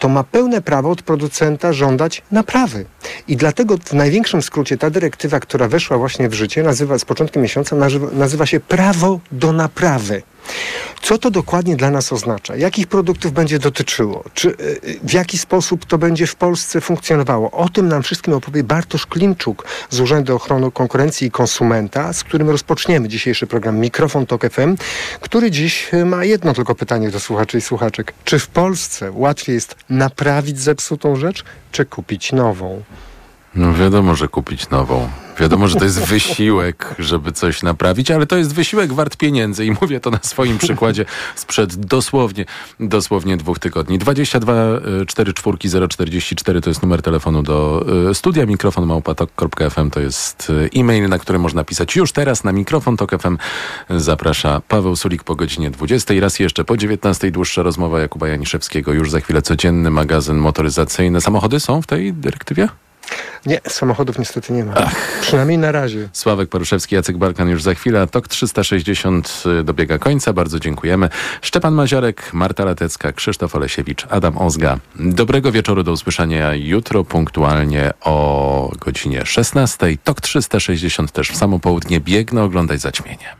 to ma pełne prawo od producenta żądać naprawy. I dlatego w największym skrócie ta dyrektywa, która weszła właśnie w życie, nazywa z początkiem miesiąca, nazywa, nazywa się prawo do naprawy. Co to dokładnie dla nas oznacza? Jakich produktów będzie dotyczyło? Czy, w jaki sposób to będzie w Polsce funkcjonowało? O tym nam wszystkim opowie Bartosz Klimczuk z Urzędu Ochrony Konkurencji i Konsumenta, z którym rozpoczniemy dzisiejszy program Mikrofon Tok F M, który dziś ma jedno tylko pytanie do słuchaczy i słuchaczek. Czy w Polsce łatwiej jest naprawić zepsutą rzecz, czy kupić nową? No wiadomo, że kupić nową. Wiadomo, że to jest wysiłek, żeby coś naprawić, ale to jest wysiłek wart pieniędzy i mówię to na swoim przykładzie sprzed dosłownie, dosłownie dwóch tygodni. dwadzieścia dwa czterdzieści cztery zero czterdzieści cztery to jest numer telefonu do studia. Mikrofon małpa tok kropka f m to jest e-mail, na który można pisać już teraz na Mikrofon Tok F M. Zaprasza Paweł Sulik po godzinie dwudziestej. Raz jeszcze po dziewiętnastej dłuższa rozmowa Jakuba Janiszewskiego. Już za chwilę codzienny magazyn motoryzacyjny. Samochody są w tej dyrektywie? Nie, samochodów niestety nie ma. Ach. Przynajmniej na razie. Sławek Paruszewski, Jacek Balkan już za chwilę. Tok trzysta sześćdziesiąt dobiega końca. Bardzo dziękujemy. Szczepan Maziarek, Marta Latecka, Krzysztof Olesiewicz, Adam Ozga. Dobrego wieczoru, do usłyszenia jutro punktualnie o godzinie szesnastej. Tok trzysta sześćdziesiąt też w samo południe. Biegnę oglądać zaćmienie.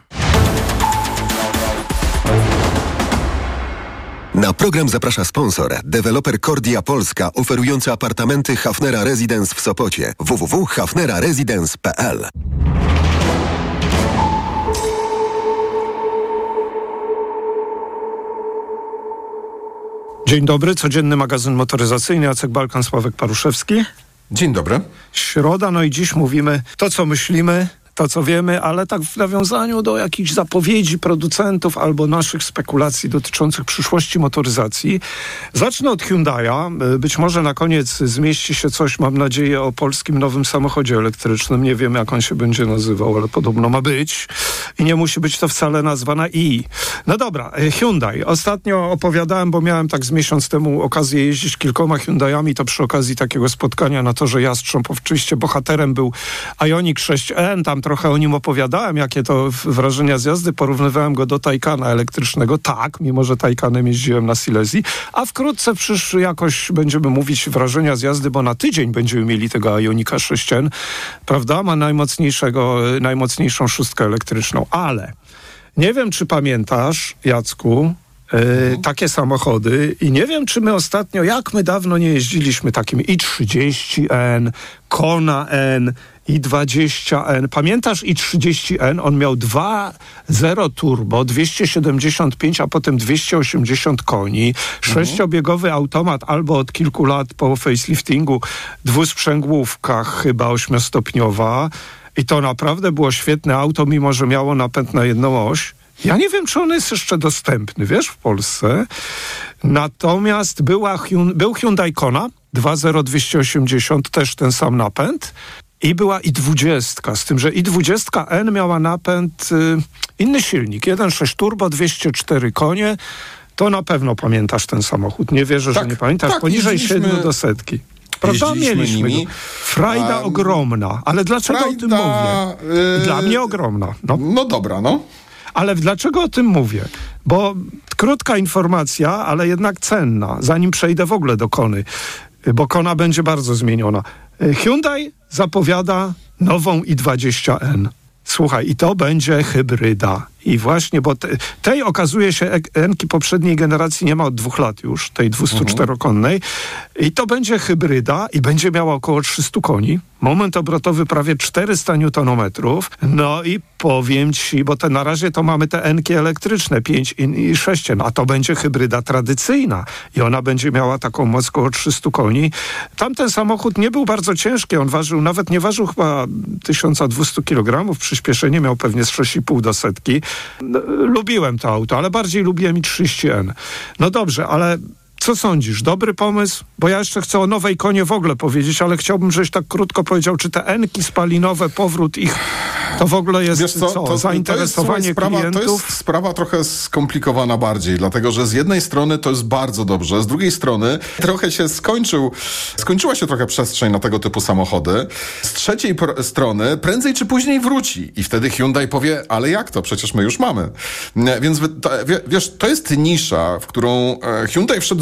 Na program zaprasza sponsor, deweloper Cordia Polska, oferujący apartamenty Hafnera Residence w Sopocie. w w w kropka hafnera residence kropka p l. Dzień dobry, codzienny magazyn motoryzacyjny, Jacek Balkan, Sławek Paruszewski. Dzień dobry. Środa, no i dziś mówimy to, co myślimy, to, co wiemy, ale tak w nawiązaniu do jakichś zapowiedzi producentów albo naszych spekulacji dotyczących przyszłości motoryzacji. Zacznę od Hyundai'a. Być może na koniec zmieści się coś, mam nadzieję, o polskim nowym samochodzie elektrycznym. Nie wiem, jak on się będzie nazywał, ale podobno ma być. I nie musi być to wcale nazwa na i. No dobra, Hyundai. Ostatnio opowiadałem, bo miałem tak z miesiąc temu okazję jeździć kilkoma Hyundai'ami, to przy okazji takiego spotkania na torze Jastrząb. Oczywiście bohaterem był Ioniq sześć N, tam trochę o nim opowiadałem, jakie to wrażenia z jazdy. Porównywałem go do Taycana elektrycznego. Tak, mimo że Taycanem jeździłem na Silesii. A wkrótce przysz jakoś będziemy mówić wrażenia z jazdy, bo na tydzień będziemy mieli tego Ioniqa sześć N. Prawda? Ma najmocniejszego, najmocniejszą szóstkę elektryczną. Ale nie wiem, czy pamiętasz, Jacku, Yy, takie samochody i nie wiem, czy my ostatnio, jak my dawno nie jeździliśmy takim i trzydzieści N, Kona N, i dwadzieścia N. Pamiętasz i trzydzieści N? On miał dwa zero turbo, dwieście siedemdziesiąt pięć, a potem dwieście osiemdziesiąt koni. Sześciobiegowy automat albo od kilku lat po faceliftingu, dwusprzęgłówka chyba ośmiostopniowa. I to naprawdę było świetne auto, mimo że miało napęd na jedną oś. Ja nie wiem, czy on jest jeszcze dostępny, wiesz, w Polsce. Natomiast była, był Hyundai Kona dwa zero dwieście osiemdziesiąt, też ten sam napęd. I była i dwadzieścia, z tym, że i dwadzieścia N miała napęd, y, inny silnik, jeden przecinek sześć turbo, dwieście cztery konie. To na pewno pamiętasz ten samochód. Nie wierzę, tak, że nie pamiętasz. Tak, Poniżej siedmiu do setki. Prawda? Mieliśmy nimi. Frajda um, ogromna. Ale dlaczego Frajda, o tym mówię? Yy, Dla mnie ogromna. No. no dobra, no. Ale dlaczego o tym mówię? Bo krótka informacja, ale jednak cenna, zanim przejdę w ogóle do Kony, bo Kona będzie bardzo zmieniona. Hyundai zapowiada nową i dwadzieścia N. Słuchaj, i to będzie hybryda. I właśnie, bo te, tej okazuje się, N-ki poprzedniej generacji nie ma od dwóch lat już, tej dwustuczterokonnej. I to będzie hybryda i będzie miała około trzysta koni. Moment obrotowy prawie czterysta niutonometrów. No i powiem ci, bo te, na razie to mamy te N-ki elektryczne, pięć i sześć N, a to będzie hybryda tradycyjna. I ona będzie miała taką moc około trzysta koni. Tamten samochód nie był bardzo ciężki, on ważył, nawet nie ważył chyba tysiąc dwieście kilogramów, przyspieszenie miał pewnie z sześć i pół do setki. No, lubiłem to auto, ale bardziej lubiłem i trzydzieści N. No dobrze, ale co sądzisz? Dobry pomysł? Bo ja jeszcze chcę o nowej Konie w ogóle powiedzieć, ale chciałbym, żebyś tak krótko powiedział, czy te N-ki spalinowe, powrót ich, to w ogóle jest Wiesz co, co? To, zainteresowanie to jest, sprawa, klientów? To jest sprawa trochę skomplikowana bardziej, dlatego że z jednej strony to jest bardzo dobrze, z drugiej strony trochę się skończył, skończyła się trochę przestrzeń na tego typu samochody. Z trzeciej pr- strony prędzej czy później wróci i wtedy Hyundai powie, ale jak to? Przecież my już mamy. Więc to, wiesz, to jest nisza, w którą Hyundai wszedł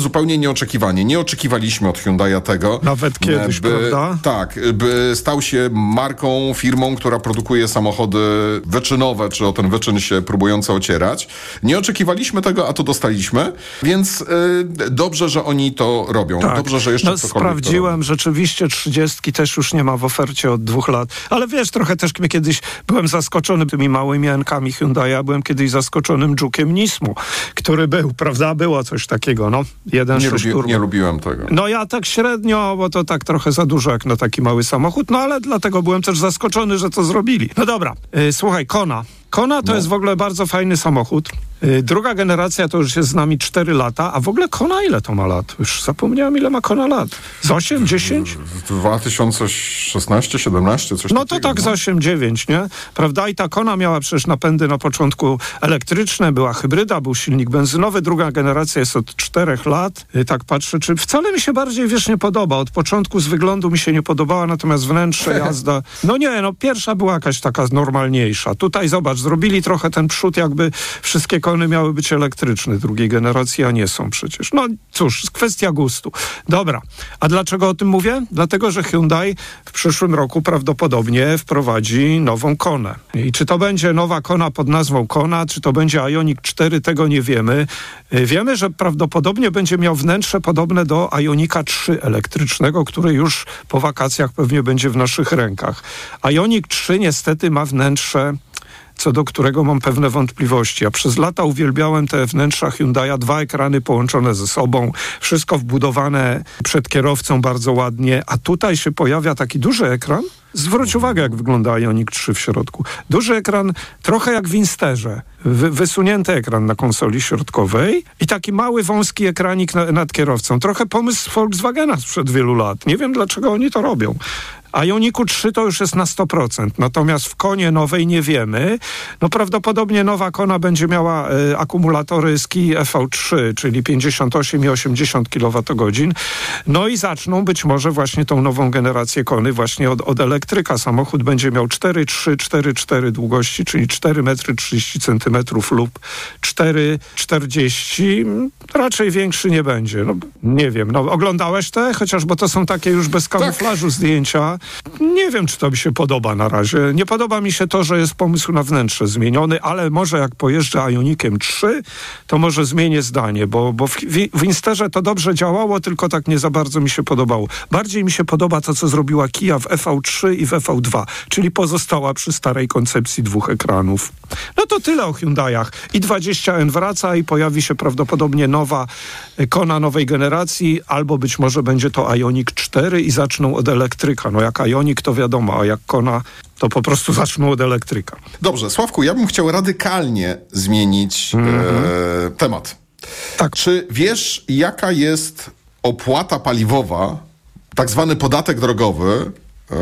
zupełnie nieoczekiwanie. Nie oczekiwaliśmy od Hyundai'a tego. Nawet kiedyś, by, prawda? Tak, by stał się marką, firmą, która produkuje samochody wyczynowe, czy o ten wyczyn się próbujące ocierać. Nie oczekiwaliśmy tego, a to dostaliśmy, więc yy, dobrze, że oni to robią. Tak. Dobrze, że jeszcze no, cokolwiek sprawdziłem, rzeczywiście trzydziestki też już nie ma w ofercie od dwóch lat. Ale wiesz, trochę też mnie kiedyś byłem zaskoczony tymi małymi N-kami Hyundai'a, byłem kiedyś zaskoczonym Juke'iem Nismo, który był, prawda? Było coś takiego, no. jeden nie, sześć lubi, turbo. nie lubiłem tego. No ja tak średnio, bo to tak trochę za dużo jak na taki mały samochód, no ale dlatego byłem też zaskoczony, że to zrobili. No dobra, yy, słuchaj, Kona. Kona to no. jest w ogóle bardzo fajny samochód. Yy, druga generacja to już jest z nami cztery lata, a w ogóle Kona ile to ma lat? Już zapomniałem, ile ma Kona lat. Z osiem, dziesięć? dwa tysiące szesnaście, siedemnaście, coś no takiego. To tak z osiem, dziewięć, nie? Prawda? I ta Kona miała przecież napędy na początku elektryczne, była hybryda, był silnik benzynowy, druga generacja jest od czterech lat. Yy, tak patrzę, czy wcale mi się bardziej, wiesz, nie podoba. Od początku z wyglądu mi się nie podobała, natomiast wnętrze, jazda... No nie, no pierwsza była jakaś taka normalniejsza. Tutaj zobacz, zrobili trochę ten przód, jakby wszystkie Kony miały być elektryczne drugiej generacji, a nie są przecież. No cóż, kwestia gustu. Dobra, a dlaczego o tym mówię? Dlatego, że Hyundai w przyszłym roku prawdopodobnie wprowadzi nową Konę. I czy to będzie nowa Kona pod nazwą Kona, czy to będzie Ioniq cztery, tego nie wiemy. Wiemy, że prawdopodobnie będzie miał wnętrze podobne do Ioniqa trzy elektrycznego, który już po wakacjach pewnie będzie w naszych rękach. Ioniq trzy niestety ma wnętrze, co do którego mam pewne wątpliwości. Ja przez lata uwielbiałem te wnętrza Hyundai'a, dwa ekrany połączone ze sobą, wszystko wbudowane przed kierowcą bardzo ładnie, a tutaj się pojawia taki duży ekran. Zwróć uwagę, jak wygląda Ioniq trzy w środku. Duży ekran, trochę jak w Insterze. Wy, wysunięty ekran na konsoli środkowej i taki mały, wąski ekranik na, nad kierowcą. Trochę pomysł Volkswagena sprzed wielu lat. Nie wiem, dlaczego oni to robią. A Ioniqu trzy to już jest na sto procent, natomiast w Konie nowej nie wiemy. No prawdopodobnie nowa Kona będzie miała y, akumulatory z Kii E V trzy, czyli pięćdziesiąt osiem i osiemdziesiąt kilowatogodzin. No i zaczną być może właśnie tą nową generację Kony właśnie od, od elektryka. Samochód będzie miał cztery trzy, cztery cztery długości, czyli cztery metry trzydzieści centymetrów lub cztery czterdzieści. Raczej większy nie będzie. No nie wiem, no oglądałeś te? Chociaż, bo to są takie już bez kamuflażu tak. zdjęcia. Nie wiem, czy to mi się podoba na razie. Nie podoba mi się to, że jest pomysł na wnętrze zmieniony, ale może jak pojeżdżę Ioniqiem trzy, to może zmienię zdanie, bo, bo w, w Insterze to dobrze działało, tylko tak nie za bardzo mi się podobało. Bardziej mi się podoba to, co zrobiła Kia w E V trzy i w E V dwa, czyli pozostała przy starej koncepcji dwóch ekranów. No to tyle o Hyundai'ach. i dwadzieścia N wraca i pojawi się prawdopodobnie nowa Kona nowej generacji, albo być może będzie to Ioniq cztery i zaczną od elektryka. No jak Ioniq to wiadomo, a jak Kona to po prostu zaczną od elektryka. Dobrze, Sławku, ja bym chciał radykalnie zmienić mm-hmm. e, temat. Tak. Czy wiesz, jaka jest opłata paliwowa, tak zwany podatek drogowy e,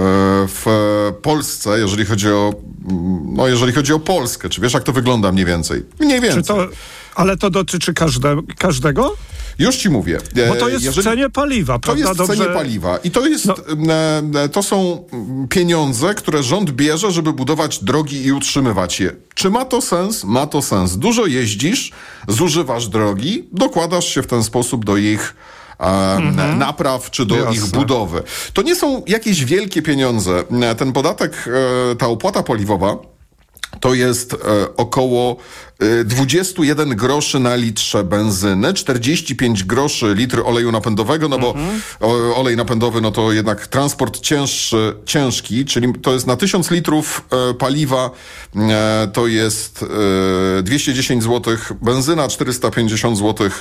w Polsce, jeżeli chodzi o no jeżeli chodzi o Polskę? Czy wiesz, jak to wygląda mniej więcej? Mniej więcej. Czy to, ale to dotyczy każde, każdego? Już ci mówię. Bo to jest jeżeli, w cenie paliwa, prawda? To jest w cenie Dobrze... paliwa. I to jest, no. e, to są pieniądze, które rząd bierze, żeby budować drogi i utrzymywać je. Czy ma to sens? Ma to sens. Dużo jeździsz, zużywasz drogi, dokładasz się w ten sposób do ich e, mm-hmm. napraw, czy do Jasne. ich budowy. To nie są jakieś wielkie pieniądze. Ten podatek, e, ta opłata paliwowa, to jest e, około e, dwadzieścia jeden groszy na litrze benzyny, czterdzieści pięć groszy litr oleju napędowego, no bo mm-hmm. o, olej napędowy, no to jednak transport cięższy, ciężki, czyli to jest na tysiąc litrów e, paliwa, e, to jest e, dwieście dziesięć złotych benzyna, czterysta pięćdziesiąt złotych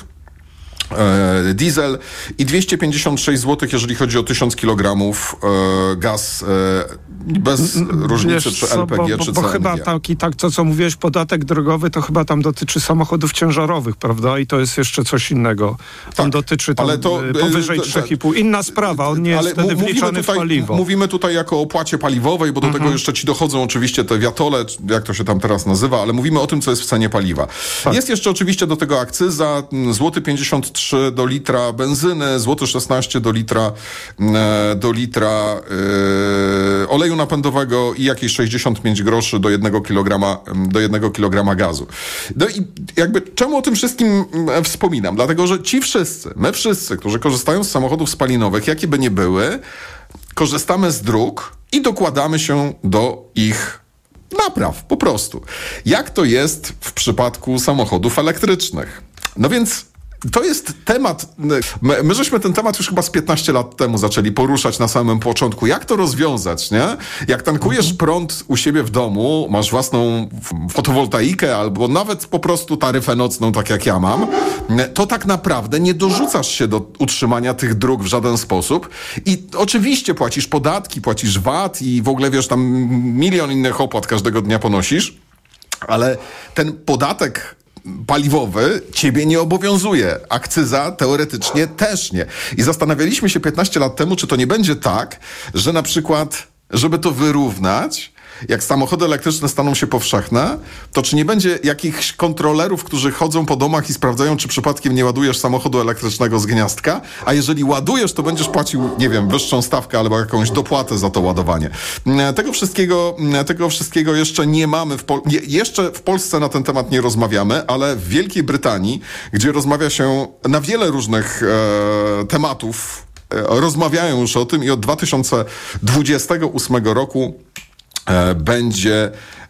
E, diesel i dwieście pięćdziesiąt sześć złotych, jeżeli chodzi o tysiąc kilogramów e, gaz e, bez różnicy, Wiesz czy co, L P G, bo, czy bo, C N G. Bo chyba taki, tak, to co mówiłeś, podatek drogowy, to chyba tam dotyczy samochodów ciężarowych, prawda? I to jest jeszcze coś innego. Tak, on dotyczy tam ale to, powyżej trzy i pół. Inna sprawa, on nie jest wtedy m- wliczony tutaj, w paliwo. Mówimy tutaj jako o opłacie paliwowej, bo do mhm. tego jeszcze ci dochodzą oczywiście te wiatole, jak to się tam teraz nazywa, ale mówimy o tym, co jest w cenie paliwa. Tak. Jest jeszcze oczywiście do tego akcyza, złoty pięćdziesiąt trzy do litra benzyny, złoty szesnaście do litra, do litra yy, oleju napędowego i jakieś sześćdziesiąt pięć groszy do jednego kilograma, do jednego kilograma gazu. No i jakby czemu o tym wszystkim wspominam? Dlatego, że ci wszyscy, my wszyscy, którzy korzystają z samochodów spalinowych, jakie by nie były, korzystamy z dróg i dokładamy się do ich napraw, po prostu. Jak to jest w przypadku samochodów elektrycznych? No więc to jest temat, my, my żeśmy ten temat już chyba z piętnaście lat temu zaczęli poruszać na samym początku. Jak to rozwiązać, nie? Jak tankujesz prąd u siebie w domu, masz własną fotowoltaikę albo nawet po prostu taryfę nocną, tak jak ja mam, to tak naprawdę nie dorzucasz się do utrzymania tych dróg w żaden sposób i oczywiście płacisz podatki, płacisz V A T i w ogóle, wiesz, tam milion innych opłat każdego dnia ponosisz, ale ten podatek paliwowy ciebie nie obowiązuje. Akcyza teoretycznie też nie. I zastanawialiśmy się piętnaście lat temu, czy to nie będzie tak, że na przykład, żeby to wyrównać, jak samochody elektryczne staną się powszechne, to czy nie będzie jakichś kontrolerów, którzy chodzą po domach i sprawdzają, czy przypadkiem nie ładujesz samochodu elektrycznego z gniazdka, a jeżeli ładujesz, to będziesz płacił, nie wiem, wyższą stawkę albo jakąś dopłatę za to ładowanie. Tego wszystkiego, tego wszystkiego jeszcze nie mamy, w Pol- nie, jeszcze w Polsce na ten temat nie rozmawiamy, ale w Wielkiej Brytanii, gdzie rozmawia się na wiele różnych e, tematów, e, rozmawiają już o tym i od dwa tysiące dwudziestego ósmego roku będzie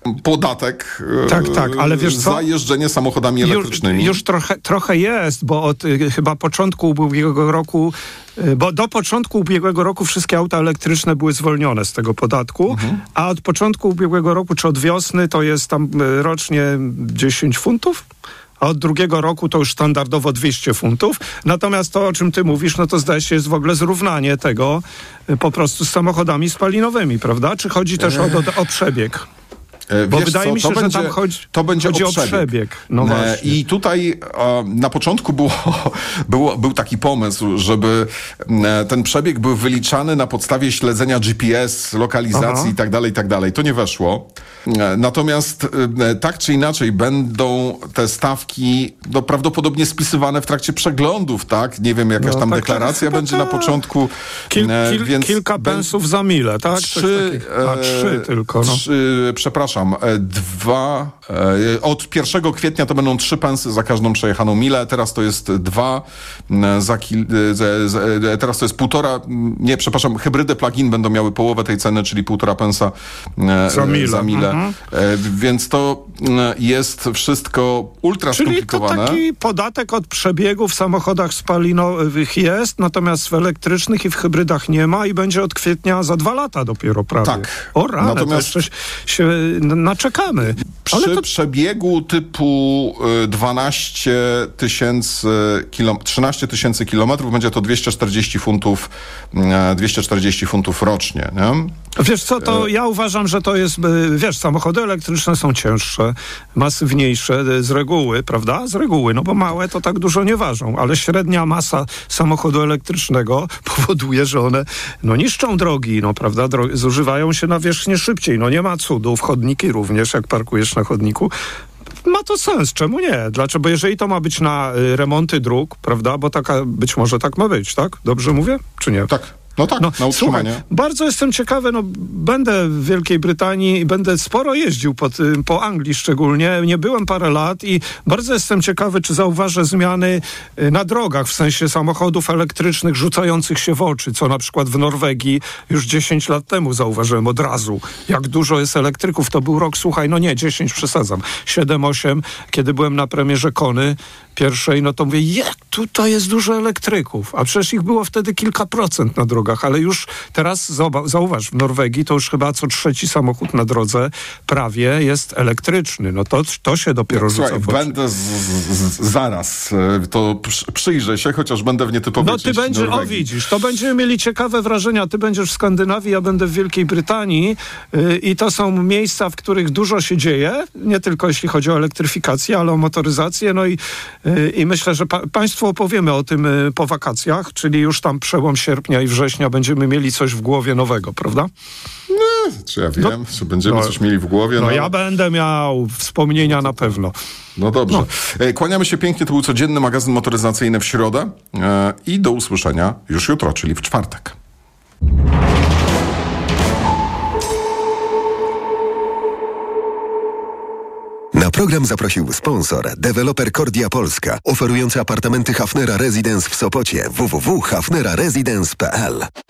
podatek tak, tak, ale wiesz co? za jeżdżenie samochodami elektrycznymi. Już, już trochę, trochę jest, bo od y, chyba początku ubiegłego roku, y, bo do początku ubiegłego roku wszystkie auta elektryczne były zwolnione z tego podatku, mhm. a od początku ubiegłego roku, czy od wiosny, to jest tam y, rocznie dziesięć funtów? A od drugiego roku to już standardowo dwieście funtów. Natomiast to, o czym ty mówisz, no to zdaje się jest w ogóle zrównanie tego y, po prostu z samochodami spalinowymi, prawda? Czy chodzi też o, o, o przebieg? Bo Wiesz wydaje co, mi się, to że będzie, tam chodzi, to będzie chodzi o o przebieg. przebieg. No właśnie. I tutaj e, na początku było, było, był taki pomysł, żeby e, ten przebieg był wyliczany na podstawie śledzenia G P S, lokalizacji Aha. i tak dalej, i tak dalej. To nie weszło. E, natomiast e, tak czy inaczej będą te stawki no, prawdopodobnie spisywane w trakcie przeglądów, tak? Nie wiem, jakaś no, tam tak, deklaracja tak, będzie tak. na początku. Kil, e, kil, więc kilka pensów za milę, tak? Trzy, A, trzy tylko. No. Trzy, przepraszam, dwa, od pierwszego kwietnia to będą trzy pensy za każdą przejechaną milę, teraz to jest dwa, za kil, za, za, teraz to jest półtora, nie, przepraszam, hybrydy plug-in będą miały połowę tej ceny, czyli półtora pensa za milę. Za milę. Mhm. Więc to jest wszystko ultra skomplikowane. Czyli to taki podatek od przebiegu w samochodach spalinowych jest, natomiast w elektrycznych i w hybrydach nie ma i będzie od kwietnia za dwa lata dopiero prawie. Tak. O rany, natomiast to jeszcze się naczekamy. Przy Ale to... przebiegu typu dwanaście tysięcy, trzynaście tysięcy kilometrów będzie to dwieście czterdzieści funtów, dwieście czterdzieści funtów rocznie. Nie? Wiesz co, to ja uważam, że to jest, wiesz, samochody elektryczne są cięższe, masywniejsze z reguły, prawda? Z reguły, no bo małe to tak dużo nie ważą, ale średnia masa samochodu elektrycznego powoduje, że one no niszczą drogi, no prawda? Drogi, zużywają się nawierzchnię szybciej, no nie ma cudów, chodniki również, jak parkujesz na chodniku. Ma to sens, czemu nie? Dlaczego? Bo jeżeli to ma być na y, remonty dróg, prawda? Bo taka, być może tak ma być, tak? Dobrze mówię? Czy nie? Tak. No tak, no, na utrzymanie. Słuchaj, bardzo jestem ciekawy, no będę w Wielkiej Brytanii i będę sporo jeździł po, po Anglii szczególnie. Nie byłem parę lat i bardzo jestem ciekawy, czy zauważę zmiany na drogach, w sensie samochodów elektrycznych rzucających się w oczy, co na przykład w Norwegii już dziesięć lat temu zauważyłem od razu. Jak dużo jest elektryków, to był rok, słuchaj, no nie, dziesięć przesadzam, siedem, osiem, kiedy byłem na premierze Kony pierwszej, no to mówię, jak tutaj jest dużo elektryków, a przecież ich było wtedy kilka procent na drogach, ale już teraz zauważ, w Norwegii to już chyba co trzeci samochód na drodze prawie jest elektryczny. No to, to się dopiero rzuca w oczy. Będę z, z, zaraz, to przyjrzę się, chociaż będę w nietypowej No ty będziesz, o widzisz, to będziemy mieli ciekawe wrażenia. Ty będziesz w Skandynawii, ja będę w Wielkiej Brytanii yy, i to są miejsca, w których dużo się dzieje, nie tylko jeśli chodzi o elektryfikację, ale o motoryzację, no i I myślę, że pa- Państwu opowiemy o tym y, po wakacjach, czyli już tam przełom sierpnia i września września będziemy mieli coś w głowie nowego, prawda? No, czy ja wiem, no, czy będziemy no, coś mieli w głowie? No, no ja będę miał wspomnienia na pewno. No dobrze. No. Kłaniamy się pięknie, to był codzienny magazyn motoryzacyjny w środę e, i do usłyszenia już jutro, czyli w czwartek. Na program zaprosił sponsor, deweloper Kordia Polska, oferujący apartamenty Hafnera Residence w Sopocie. w w w kropka hafnera residence kropka p l.